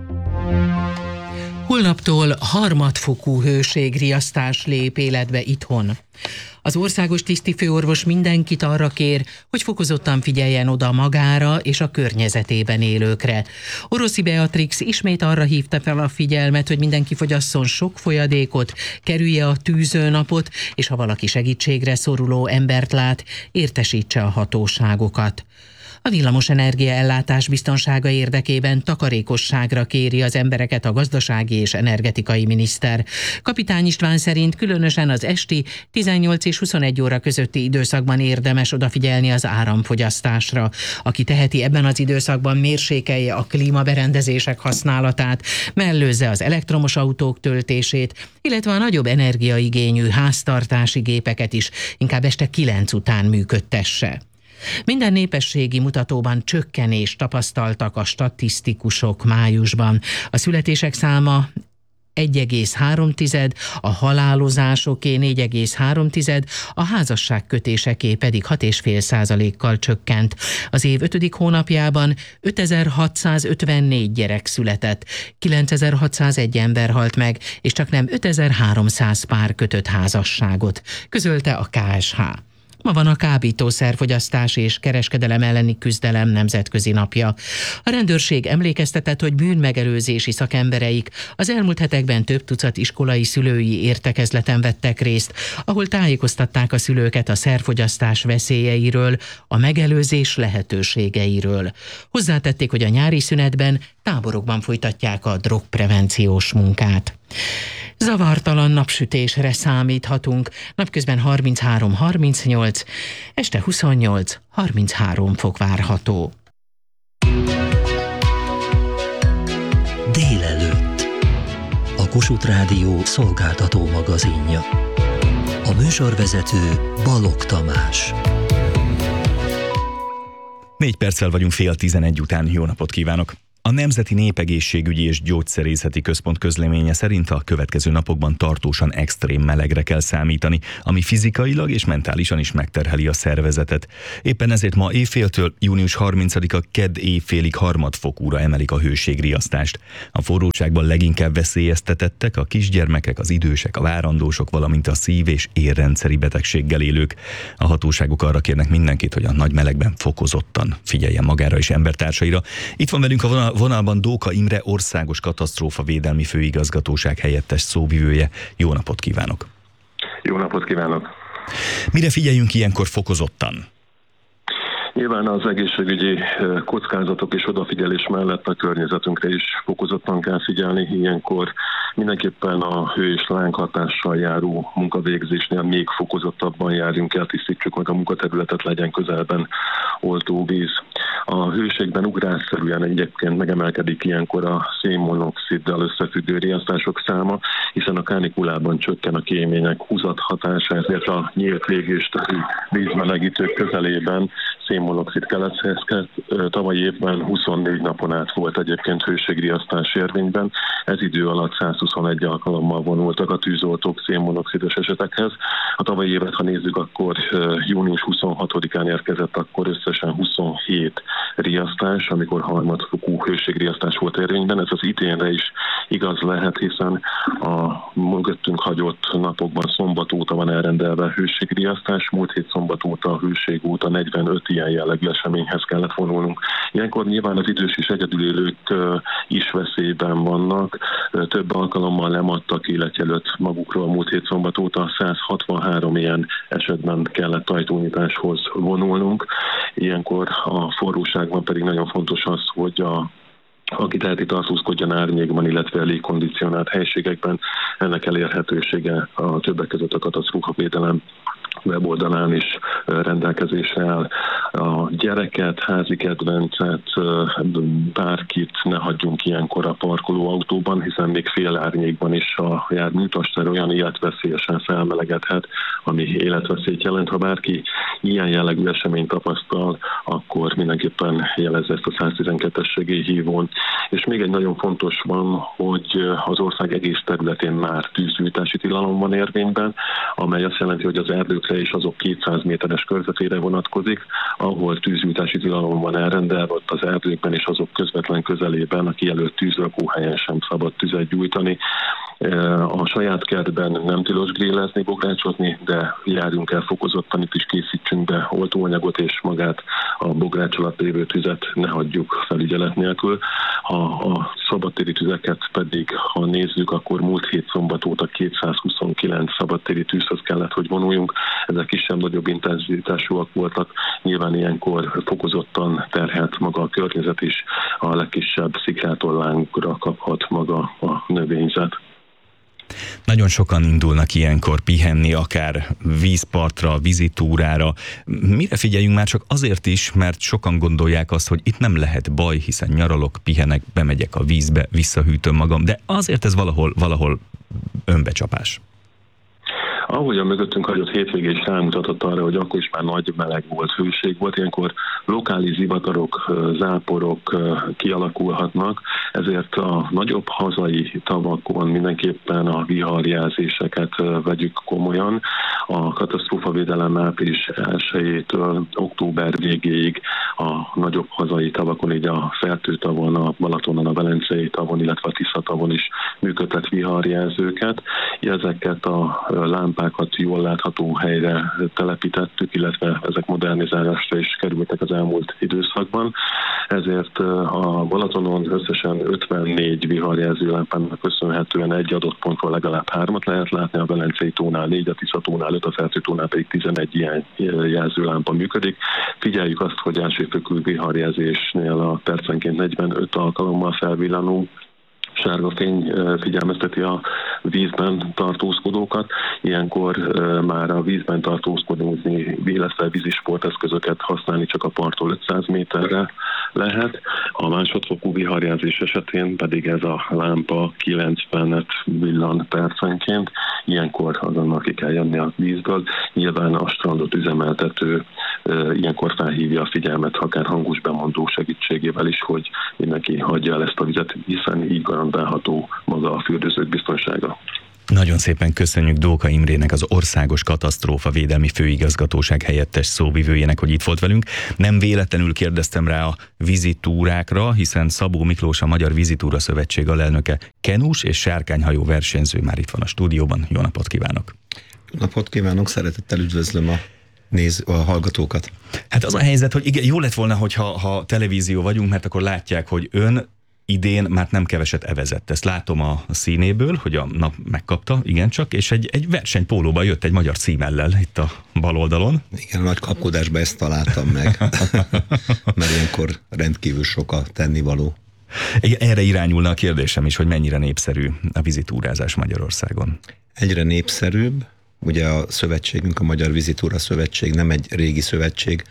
Holnaptól harmadfokú hőségriasztás lép életbe itthon. Az országos tisztifőorvos mindenkit arra kér, hogy fokozottan figyeljen oda magára és a környezetében élőkre. Oroszi Beatrix ismét arra hívta fel a figyelmet, hogy mindenki fogyasszon sok folyadékot, kerülje a tűzőnapot, és ha valaki segítségre szoruló embert lát, értesítse a hatóságokat. A villamosenergia ellátás biztonsága érdekében takarékosságra kéri az embereket a gazdasági és energetikai miniszter. Kapitány István szerint különösen az esti 18 és 21 óra közötti időszakban érdemes odafigyelni az áramfogyasztásra. Aki teheti, ebben az időszakban mérsékelje a klímaberendezések használatát, mellőzze az elektromos autók töltését, illetve a nagyobb energiaigényű háztartási gépeket is inkább este 9 után működtesse. Minden népességi mutatóban csökkenést tapasztaltak a statisztikusok májusban. A születések száma 1,3, a halálozásoké 4,3, a házasságkötéseké pedig 6,5%-kal csökkent. Az év 5. hónapjában 5654 gyerek született, 9601 ember halt meg, és csak nem 5300 pár kötött házasságot, közölte a KSH. Ma van a kábítószerfogyasztás és kereskedelem elleni küzdelem nemzetközi napja. A rendőrség emlékeztetett, hogy bűnmegelőzési szakembereik az elmúlt hetekben több tucat iskolai szülői értekezleten vettek részt, ahol tájékoztatták a szülőket a szerfogyasztás veszélyeiről, a megelőzés lehetőségeiről. Hozzátették, hogy a nyári szünetben táborokban folytatják a drogprevenciós munkát. Zavartalan napsütésre számíthatunk, napközben 33-38, este 28-33 fok várható. Délelőtt. A Kossuth Rádió szolgáltató magazinja. A műsorvezető Balogh Tamás. 4 perccel vagyunk 10:11 után. Jó napot kívánok! A Nemzeti Népegészségügyi és Gyógyszerészeti Központ közleménye szerint a következő napokban tartósan extrém melegre kell számítani, ami fizikailag és mentálisan is megterheli a szervezetet. Éppen ezért ma éjféltől június 30-a kedd éjfélig harmadfokúra emelik a hőségriasztást. A forróságban leginkább veszélyeztetettek a kisgyermekek, az idősek, a várandósok, valamint a szív- és érrendszeri betegséggel élők. A hatóságok arra kérnek mindenkit, hogy a nagy melegben fokozottan figyeljen magára és embertársaira. Itt van velünk a vonalban Dóka Imre, Országos Katasztrófavédelmi Főigazgatóság helyettes szóvivője. Jó napot kívánok! Jó napot kívánok! Mire figyeljünk ilyenkor fokozottan? Nyilván az egészségügyi kockázatok és odafigyelés mellett a környezetünkre is fokozottan kell figyelni. Ilyenkor mindenképpen a hő és lánghatással járó munkavégzésnél még fokozottabban járjunk el, tisztítsuk meg a munkaterületet, legyen közelben oltóvíz. A hőségben ugrásszerűen egyébként megemelkedik ilyenkor a szénmonoxiddal összefüggő riasztások száma, hiszen a kánikulában csökken a kémények húzat hatása, ezért a nyílt légésterű vízmelegítők közelében szénmonoxid keletkezhet. Tavalyi évben 24 napon át volt egyébként hőségriasztás érvényben. Ez idő alatt 121 alkalommal vonultak a tűzoltók szénmonoxidos esetekhez. A tavalyi évet, ha nézzük, akkor június 26-án érkezett akkor összesen 27 riasztás, amikor harmadfokú hőségriasztás volt érvényben. Ez az idénre is igaz lehet, hiszen a mögöttünk hagyott napokban szombat óta van elrendelve hőségriasztás. Múlt hét szombat óta a hőség óta 45 ilyen jellegű eseményhez kellett vonulnunk. Ilyenkor nyilván az idős és egyedülélők is veszélyben vannak. Több alkalommal lemadtak életjelölt magukról múlt hét szombat óta. 163 ilyen esetben kellett ajtónyitáshoz vonulnunk. Ilyenkor a forróságban pedig nagyon fontos az, hogy aki teheti, tartózkodjon árnyékban, illetve légkondicionált helységekben. Ennek elérhetősége a többek között a katasztrófavédelem weboldalán is rendelkezésre áll. A gyereket, házi kedvencet, bárkit ne hagyjunk ilyenkor a parkolóautóban, hiszen még fél árnyékban is a járműtastér olyan életveszélyesen felmelegedhet, ami életveszélyt jelent. Ha bárki ilyen jellegű eseményt tapasztal, akkor mindenképpen jelezze ezt a 112-es segélyhívón. És még egy nagyon fontos van, hogy az ország egész területén már tűzgyújtási tilalom van érvényben, amely azt jelenti, hogy az erdőkre és azok 200 méteres körzetére vonatkozik, ahol tűzgyújtási tilalom van elrendelve, ott az erdőkben és azok közvetlen közelében a kijelölt tűzrakóhelyen sem szabad tüzet gyújtani. A saját kertben nem tilos grillezni, bográcsozni, de járjunk el fokozottan, itt is készítsünk be oltóanyagot, és magát a bogrács alatt lévő tüzet ne hagyjuk felügyelet nélkül. Ha a szabadtéri tüzeket pedig, ha nézzük, akkor múlt hét szombat óta 229 szabadtéri tűzhöz kellett, hogy vonuljunk. Ezek kisebb-nagyobb intenzitásúak voltak. Nyilván ilyenkor fokozottan terhelt maga a környezet is, a legkisebb szikrától lángra kaphat maga a növényzet. Nagyon sokan indulnak ilyenkor pihenni, akár vízpartra, vízitúrára. Mire figyeljünk már csak azért is, mert sokan gondolják azt, hogy itt nem lehet baj, hiszen nyaralok, pihenek, bemegyek a vízbe, visszahűtöm magam, de azért ez valahol önbecsapás. Ahogy a mögöttünk hagyott hétvége is rámutatott arra, hogy akkor is már nagy meleg volt, hőség volt, ilyenkor lokális zivatarok, záporok kialakulhatnak, ezért a nagyobb hazai tavakon mindenképpen a viharjelzéseket vegyük komolyan. A katasztrófavédelem április 1-től október végéig a nagyobb hazai tavakon, így a Fertő-tavon, a Balatonon, a Velencei tavon, illetve a Tisza-tavon is működtet viharjelzőket. Ezeket a lámpákat jól látható helyre telepítettük, illetve ezek modernizálásra is kerültek az elmúlt időszakban. Ezért a Balatonon összesen 54 viharjelző lámpának köszönhetően egy adott pontról legalább 3-at lehet látni, a Velencei tónál 4, a Tisza-tónál 5, a Fertő-tónál pedig 11 ilyen jelzőlámpa működik. Figyeljük azt, hogy elsőfokú viharjelzésnél a percenként 45 alkalommal felvillanó sárga fény figyelmezteti a vízben tartózkodókat. Ilyenkor már a vízben tartózkodózni, illetve vízi sporteszközöket használni csak a parttól 500 méterre lehet. A másodfokú viharjelzés esetén pedig ez a lámpa 90-et villan percenként. Ilyenkor azonnal ki kell jönni a vízből. Nyilván a strandot üzemeltető ilyenkor felhívja a figyelmet, akár hangos bemondó segítségével is, hogy mindenki hagyja el ezt a vizet, hiszen így garantálható maga a fürdőzők biztonsága. Nagyon szépen köszönjük Dóka Imrének, az Országos Katasztrófavédelmi Főigazgatóság helyettes szóvivőjének, hogy itt volt velünk. Nem véletlenül kérdeztem rá a vízitúrákra, hiszen Szabó Miklós, a Magyar Vízitúra Szövetség alelnöke, kenus és sárkányhajó versenyző már itt van a stúdióban. Jó napot kívánok! Jó napot kívánok, szeretettel üdvözlöm a hallgatókat. Hát az a helyzet, hogy igen, jó lett volna, hogyha televízió vagyunk, mert akkor látják, hogy ön idén már nem keveset evezett. Ezt látom a színéből, hogy a nap megkapta, igencsak, és egy versenypólóban jött egy magyar címellel itt a bal oldalon. Igen, nagy kapkodásban ezt találtam meg, mert ilyenkor rendkívül sok a tennivaló. Erre irányulna a kérdésem is, hogy mennyire népszerű a vízitúrázás Magyarországon. Egyre népszerűbb. Ugye a szövetségünk, a Magyar Vízitúra Szövetség nem egy régi szövetség,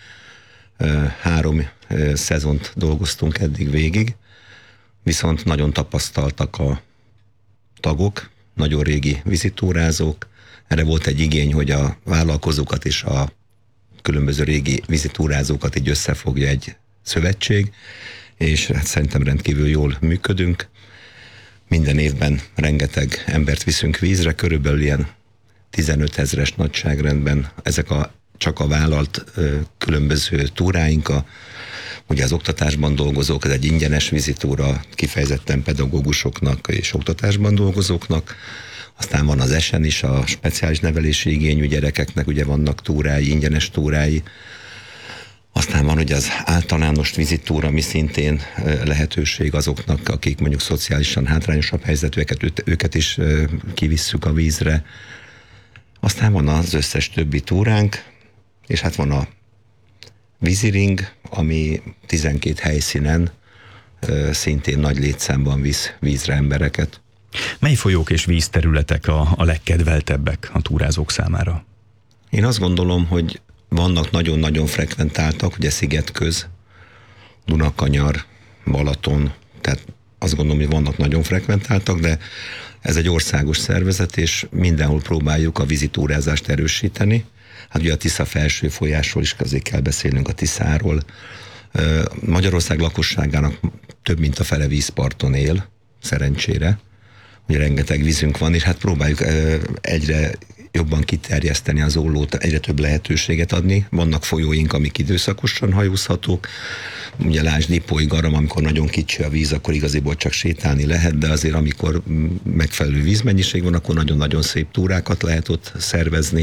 3 szezont dolgoztunk eddig végig, viszont nagyon tapasztaltak a tagok, nagyon régi vízitúrázók. Erre volt egy igény, hogy a vállalkozókat és a különböző régi vízitúrázókat így összefogja egy szövetség, és hát szerintem rendkívül jól működünk. Minden évben rengeteg embert viszünk vízre, körülbelül ilyen 15 000-es nagyságrendben ezek csak a vállalt különböző túráink, ugye az oktatásban dolgozók, ez egy ingyenes vízitúra kifejezetten pedagógusoknak és oktatásban dolgozóknak. Aztán van az ESEN is, a speciális nevelési igényű gyerekeknek ugye vannak túrái, ingyenes túrái. Aztán van ugye az általános vízitúra, ami szintén lehetőség azoknak, akik mondjuk szociálisan hátrányosabb helyzetűeket, őket is kivisszük a vízre. Aztán van az összes többi túránk, és hát van a víziring, ami 12 helyszínen szintén nagy létszámban visz vízre embereket. Mely folyók és vízterületek a legkedveltebbek a túrázók számára? Én azt gondolom, hogy vannak nagyon-nagyon frekventáltak, ugye Szigetköz, Dunakanyar, Balaton, tehát azt gondolom, hogy vannak nagyon frekventáltak, de ez egy országos szervezet, és mindenhol próbáljuk a vízitúrázást erősíteni. Hát ugye a Tisza felső folyásról is azért kell beszélnünk, a Tiszáról. Magyarország lakosságának több mint a fele vízparton él, szerencsére. Ugye rengeteg vízünk van, és hát próbáljuk egyre jobban kiterjeszteni az ollót, egyre több lehetőséget adni. Vannak folyóink, amik időszakosan hajózhatók. Ugye lásd Lipói Garam, amikor nagyon kicsi a víz, akkor igaziból csak sétálni lehet, de azért amikor megfelelő vízmennyiség van, akkor nagyon-nagyon szép túrákat lehet ott szervezni.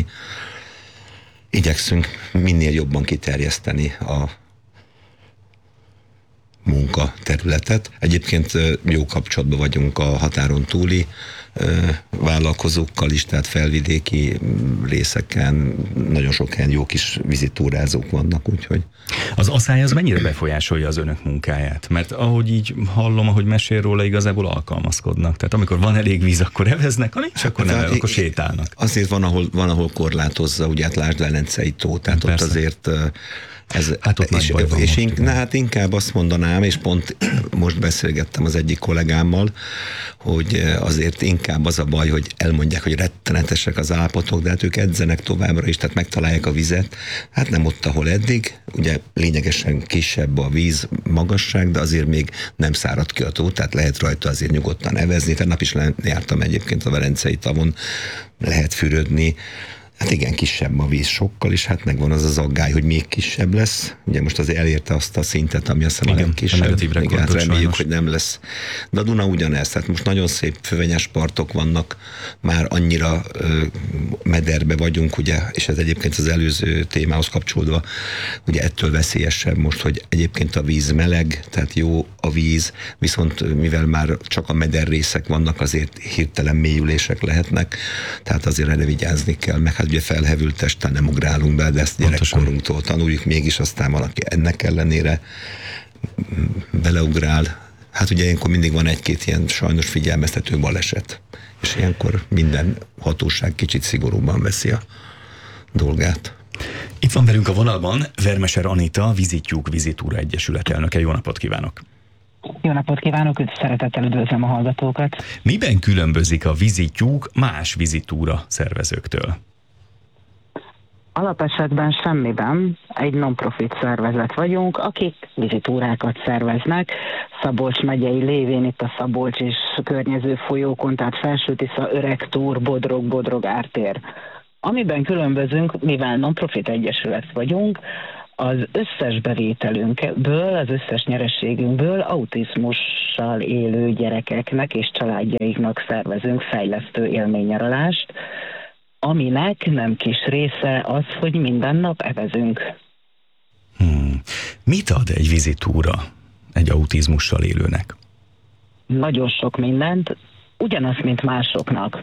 Igyekszünk minél jobban kiterjeszteni a munkaterületet. Egyébként jó kapcsolatban vagyunk a határon túli vállalkozókkal is, tehát felvidéki részeken nagyon sok helyen jó kis vízitúrázók vannak, úgyhogy... Az aszály az mennyire befolyásolja az önök munkáját? Mert ahogy így hallom, ahogy mesél róla, igazából alkalmazkodnak. Tehát amikor van elég víz, akkor eveznek, ha nincs, akkor nem, akkor sétálnak. Azért van, ahol korlátozza, ugye hát lásd Velencei tó, tehát persze. Ott azért Hát ott nagy baj van most, inkább azt mondanám, és pont most beszélgettem az egyik kollégámmal, hogy azért inkább az a baj, hogy elmondják, hogy rettenetesek az állapotok, de hát ők edzenek továbbra is, tehát megtalálják a vizet. Hát nem ott, ahol eddig, ugye lényegesen kisebb a víz magasság, de azért még nem szárad ki a tó, tehát lehet rajta azért nyugodtan evezni. Tegnap is jártam egyébként a Velencei tavon, lehet fürödni. Hát igen, kisebb a víz sokkal, és hát megvan az aggály, hogy még kisebb lesz. Ugye most azért elérte azt a szintet, ami azt hiszem a legkisebb. Igen, hát reméljük, hogy nem lesz. De a Duna ugyanez, tehát most nagyon szép fővenyes partok vannak, már annyira mederbe vagyunk, ugye, és ez egyébként az előző témához kapcsolódva, ugye ettől veszélyesebb most, hogy egyébként a víz meleg, tehát jó a víz, viszont mivel már csak a meder részek vannak, azért hirtelen mélyülések lehetnek, tehát azért erre vigyázni kell, meg hát ugye felhevült testen nem ugrálunk be, de ezt gyerekkorunktól tanuljuk, mégis aztán valaki ennek ellenére beleugrál. Hát ugye ilyenkor mindig van egy-két ilyen sajnos figyelmeztető baleset, és ilyenkor minden hatóság kicsit szigorúbban veszi a dolgát. Itt van velünk a vonalban Vermeser Anita, Vízityúk Vizitúra Egyesület elnöke. Jó napot kívánok! Jó napot kívánok, szeretettel üdvözlöm a hallgatókat! Miben különbözik a Vízityúk más vizitúra szervezőktől? Alapesetben semmiben. Egy non-profit szervezet vagyunk, akik vizitúrákat szerveznek. Szabolcs megyei lévén itt a Szabolcs és környező folyókon, tehát Felső-Tisza, Öregtúr, Bodrog, Ártér. Amiben különbözünk, mivel non-profit egyesület vagyunk, az összes bevételünkből, az összes nyereségünkből autizmussal élő gyerekeknek és családjaiknak szervezünk fejlesztő élménynyaralást, aminek nem kis része az, hogy minden nap evezünk. Mit ad egy vizitúra egy autizmussal élőnek? Nagyon sok mindent, ugyanazt, mint másoknak.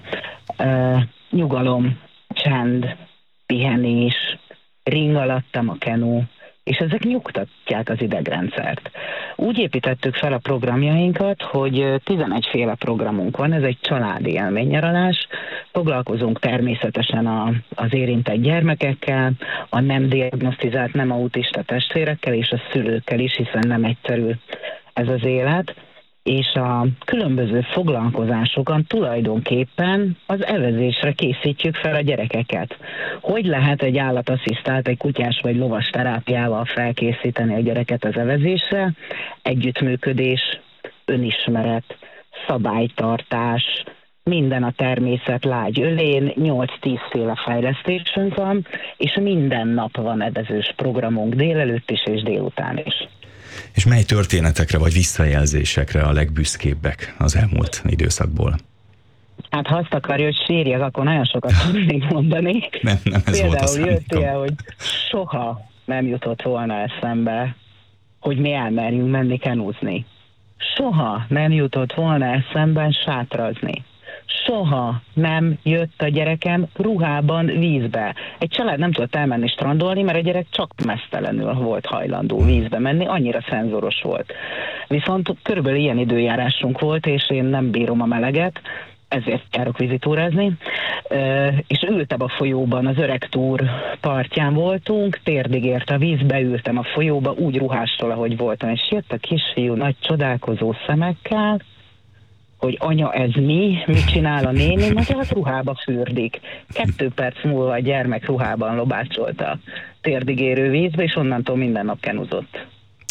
Nyugalom, csend, pihenés, ring alattam a kenú, és ezek nyugtatják az idegrendszert. Úgy építettük fel a programjainkat, hogy 11 féle programunk van, ez egy családi élménynyaralás, foglalkozunk természetesen az érintett gyermekekkel, a nem diagnosztizált, nem autista testvérekkel és a szülőkkel is, hiszen nem egyszerű ez az élet, és a különböző foglalkozásokon tulajdonképpen az evezésre készítjük fel a gyerekeket. Hogy lehet egy állatasszisztált, egy kutyás vagy lovas terápiával felkészíteni a gyereket az evezésre? Együttműködés, önismeret, szabálytartás, minden a természet lágy ölén, 8-10 féle fejlesztésünk van, és minden nap van evezős programunk délelőtt is és délután is. És mely történetekre vagy visszajelzésekre a legbüszkébbek az elmúlt időszakból? Hát ha azt akarja, hogy sírjak, akkor nagyon sokat tudnék mondani. Nem ez volt a szándékom. Például jött ilyen, hogy soha nem jutott volna eszembe, hogy mi elmerjünk menni kenúzni. Soha nem jutott volna eszemben sátrazni. Soha nem jött a gyerekem ruhában vízbe. Egy család nem tudott elmenni strandolni, mert a gyerek csak meztelenül volt hajlandó vízbe menni, annyira szenzoros volt. Viszont körülbelül ilyen időjárásunk volt, és én nem bírom a meleget, ezért járok vizitúrázni, és ültem a folyóban, az Öregtúr partján voltunk, térdig ért a víz, beültem a folyóba, úgy ruhástól, ahogy voltam, és jött a kisfiú nagy csodálkozó szemekkel, hogy anya, ez mi? Mit csinál a néni? Mondja, hát ruhába fürdik. 2 perc múlva a gyermek ruhában lobácsolta a térdig érő vízbe, és onnantól minden nap kenuzott.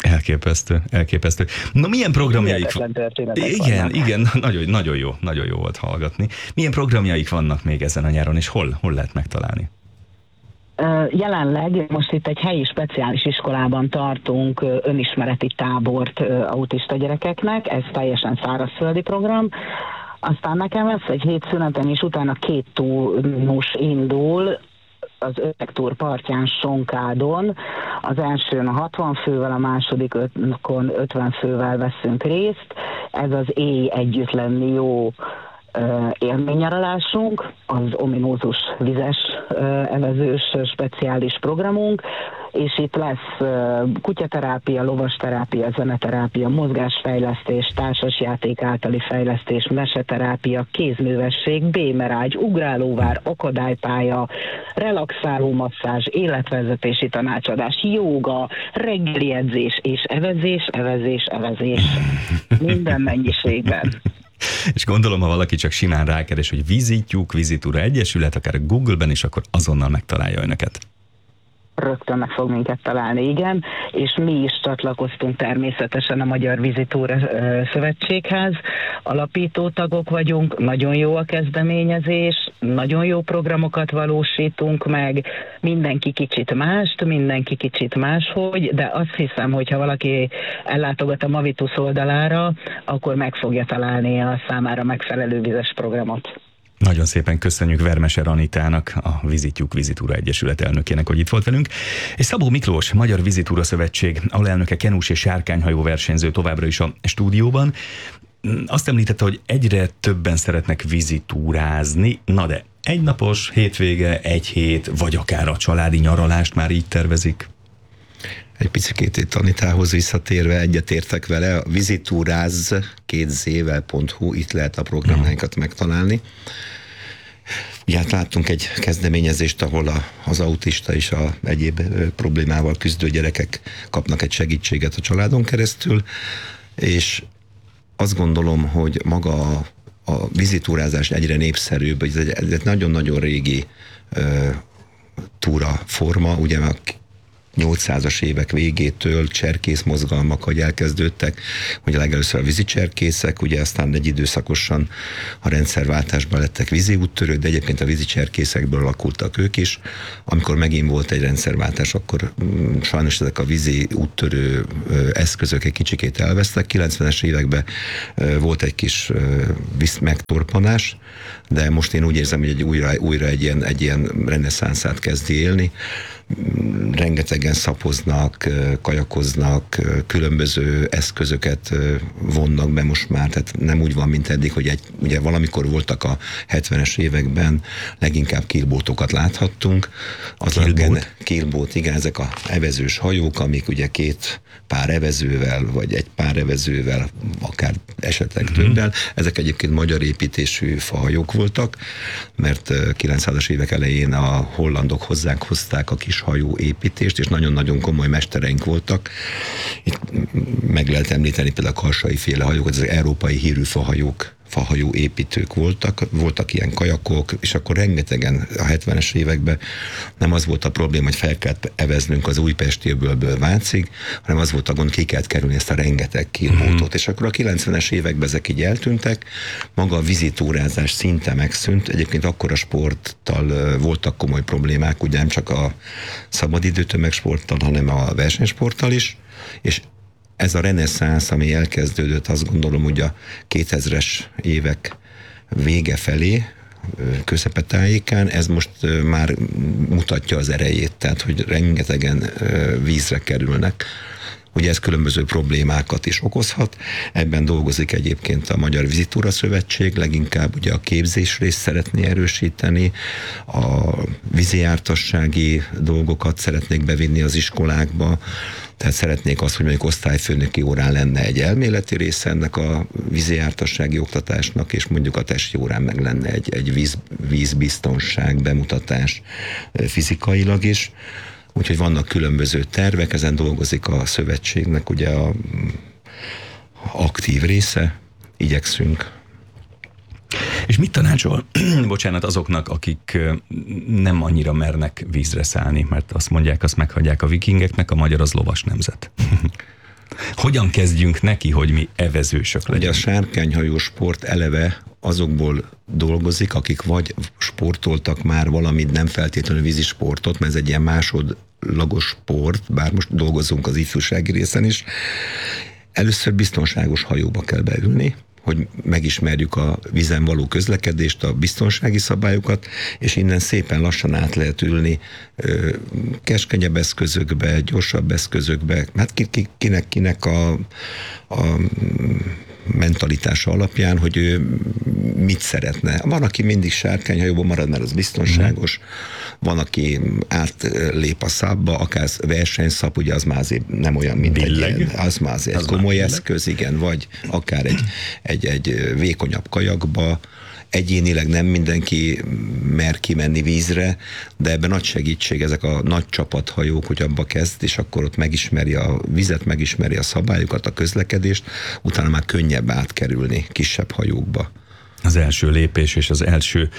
Elképesztő. Na, milyen programjaik vannak? Igen, nagyon jó volt hallgatni. Milyen programjaik vannak még ezen a nyáron, és hol lehet megtalálni? Jelenleg most itt egy helyi speciális iskolában tartunk önismereti tábort autista gyerekeknek, ez teljesen szárazföldi program. Aztán nekem lesz egy hétszünetem, és utána 2 turnus indul az Öregtúr partján Sonkádon. Az elsőn a 60 fővel, a másodikon 50 fővel veszünk részt. Ez az éj együtt lenni jó élménynyaralásunk, az ominózus vizes evezős speciális programunk, és itt lesz kutyaterápia, lovasterápia, zeneterápia, mozgásfejlesztés, társasjáték általi fejlesztés, meseterápia, kézművesség, bémerágy, ugrálóvár, akadálypálya, relaxáló masszázs, életvezetési tanácsadás, jóga, reggeli edzés és evezés. Minden mennyiségben. És gondolom, ha valaki csak simán rákeres, hogy Vizitúra Egyesület, akár Google-ben is, akkor azonnal megtalálja önöket. Rögtön meg fog minket találni, igen, és mi is csatlakoztunk természetesen a Magyar Vizitúra Szövetséghez, alapító tagok vagyunk, nagyon jó a kezdeményezés, nagyon jó programokat valósítunk meg, mindenki kicsit mást, mindenki kicsit máshogy, de azt hiszem, hogy ha valaki ellátogat a Mavitus oldalára, akkor meg fogja találni a számára megfelelő vizes programot. Nagyon szépen köszönjük Vermeser Anitának, a Vizitúra Egyesület elnökének, hogy itt volt velünk. És Szabó Miklós, Magyar Vizitúra Szövetség alelnöke, kenus és sárkányhajó versenyző továbbra is a stúdióban. Azt említette, hogy egyre többen szeretnek vizitúrázni, na de egynapos, hétvége, egy hét, vagy akár a családi nyaralást már így tervezik? Egy picit itt Anitához visszatérve egyetértek vele, a vizitúráz2z.hu, itt lehet a programjainkat megtalálni. Ugye hát láttunk egy kezdeményezést, ahol az autista és a egyéb problémával küzdő gyerekek kapnak egy segítséget a családon keresztül, és azt gondolom, hogy maga a vizitúrázás egyre népszerűbb, ez egy nagyon-nagyon régi túraforma, ugye a 800-as évek végétől cserkész mozgalmak, hogy elkezdődtek, ugye legelőször a vízicserkészek, ugye aztán egy időszakosan a rendszerváltásban lettek vízi úttörők, de egyébként a vízicserkészekből alakultak ők is. Amikor megint volt egy rendszerváltás, akkor sajnos ezek a vízi úttörő eszközök egy kicsikét elvesztek. 90-es években volt egy kis megtorpanás, de most én úgy érzem, hogy újra egy ilyen reneszánszát kezdi élni. Rengetegen szapoznak, kajakoznak, különböző eszközöket vonnak be most már, tehát nem úgy van, mint eddig, hogy ugye valamikor voltak a 70-es években, leginkább keelboatokat láthattunk. Keelboat, igen, ezek a evezős hajók, amik ugye két pár evezővel, vagy egy pár evezővel, akár esetleg többel. Ezek egyébként magyar építésű fahajók voltak, mert 900-as évek elején a hollandok hozzánk hozták a kis hajó építést, és nagyon-nagyon komoly mestereink voltak. Itt meg lehet említeni például a karsai féle hajók, az európai hírű fahajó építők voltak ilyen kajakok, és akkor rengetegen a 70-es években nem az volt a probléma, hogy fel kellett eveznünk az Újpesti öbölből Vácig, hanem az volt a gond, ki kellett kerülni ezt a rengeteg keelboatot. És akkor a 90-es években ezek így eltűntek, maga a vizitúrázás szinte megszűnt, egyébként akkor a sporttal voltak komoly problémák, ugye nem csak a szabadidő tömegsporttal, hanem a versenysporttal is, és ez a reneszánsz, ami elkezdődött, azt gondolom, hogy a 2000-es évek vége felé, közepetájékán, ez most már mutatja az erejét, tehát, hogy rengetegen vízre kerülnek. Ugye ez különböző problémákat is okozhat. Ebben dolgozik egyébként a Magyar Vizitúra Szövetség, leginkább ugye a képzés részt szeretné erősíteni, a vízijártassági dolgokat szeretnék bevinni az iskolákba, tehát szeretnék azt, hogy mondjuk osztályfőnöki órán lenne egy elméleti része ennek a vízijártassági oktatásnak, és mondjuk a testi órán meg lenne egy vízbiztonság bemutatás fizikailag is. Úgyhogy vannak különböző tervek, ezen dolgozik a szövetségnek ugye a aktív része, igyekszünk. És mit tanácsol, bocsánat, azoknak, akik nem annyira mernek vízre szállni, mert azt mondják, azt meghagyják a vikingeknek, a magyar az lovas nemzet. Hogyan kezdjünk neki, hogy mi evezősök legyünk? Ugye a sárkányhajó sport eleve azokból dolgozik, akik vagy sportoltak már valamit, nem feltétlenül vízisportot, mert ez egy ilyen másodlagos sport, bár most dolgozunk az ifjúsági részen is. Először biztonságos hajóba kell beülni, hogy megismerjük a vízen való közlekedést, a biztonsági szabályokat, és innen szépen lassan át lehet ülni keskenyebb eszközökbe, gyorsabb eszközökbe, hát kinek a mentalitása alapján, hogy ő mit szeretne. Van, aki mindig sárkányhajóban marad, mert az biztonságos, van, aki átlép a szabba, akár versenyszab, ugye az már azért nem olyan, mint az már azért egy komoly eszköz, igen, vagy akár egy vékonyabb kajakba. Egyénileg nem mindenki mer kimenni vízre, de ebben nagy segítség ezek a nagy csapathajók, hogy abba kezd, és akkor ott megismeri a vizet, megismeri a szabályokat, a közlekedést, utána már könnyebb átkerülni kisebb hajókba. Az első lépés és az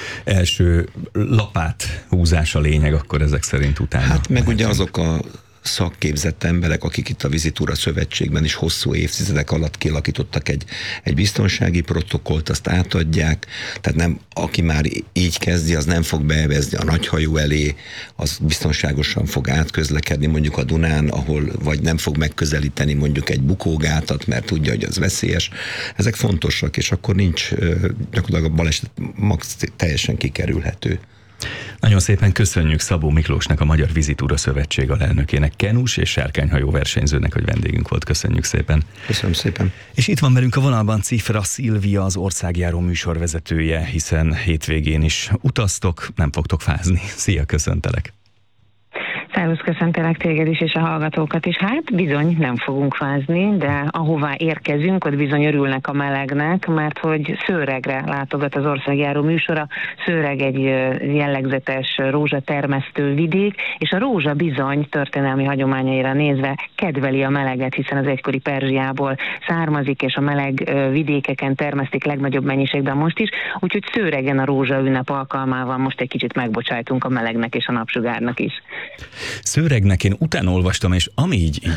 első lapát húzás a lényeg, akkor ezek szerint utána. Hát meg ugye azok a szakképzett emberek, akik itt a Vizitúra Szövetségben is hosszú évtizedek alatt kialakítottak egy biztonsági protokollt, azt átadják, tehát nem, aki már így kezdi, az nem fog beevezni a nagyhajó elé, az biztonságosan fog átközlekedni mondjuk a Dunán, ahol vagy nem fog megközelíteni mondjuk egy bukógátat, mert tudja, hogy az veszélyes. Ezek fontosak, és akkor nincs gyakorlatilag a baleset teljesen kikerülhető. Nagyon szépen köszönjük Szabó Miklósnak, a Magyar Vizitúra Szövetség alelnökének, kenus és sárkányhajó versenyzőnek, hogy vendégünk volt. Köszönjük szépen. Köszönöm szépen. És itt van velünk a vonalban Cifra Szilvia, az országjáró műsorvezetője, hiszen hétvégén is utaztok, nem fogtok fázni. Szia, köszöntelek. Szervusz, köszöntelek téged is, és a hallgatókat is. Hát bizony nem fogunk fázni, de ahová érkezünk, ott bizony örülnek a melegnek, mert hogy Szőregre látogat az országjáró műsora. Szőreg egy jellegzetes rózsatermesztő vidék, és a rózsa bizony történelmi hagyományaira nézve kedveli a meleget, hiszen az egykori Perzsiából származik, és a meleg vidékeken termesztik legnagyobb mennyiségben most is, úgyhogy Szőregen a rózsa ünnep alkalmával most egy kicsit megbocsájtunk a melegnek és a napsugárnak is. Szőregnek én utána olvastam, és ami így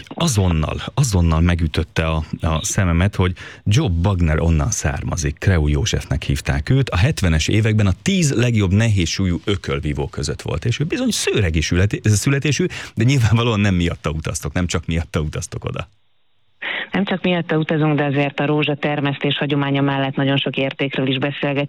azonnal megütötte a szememet, hogy Job Wagner onnan származik, Kreu Józsefnek hívták őt, a 70-es években a 10 legjobb nehézsúlyú ökölvívó között volt, és ő bizony szőregi születésű, de nyilvánvalóan nem miatta utaztok, nem csak miatta utaztok oda. Nem csak miatta utazunk, de azért a rózsatermesztés hagyománya mellett nagyon sok értékről is beszélgetünk.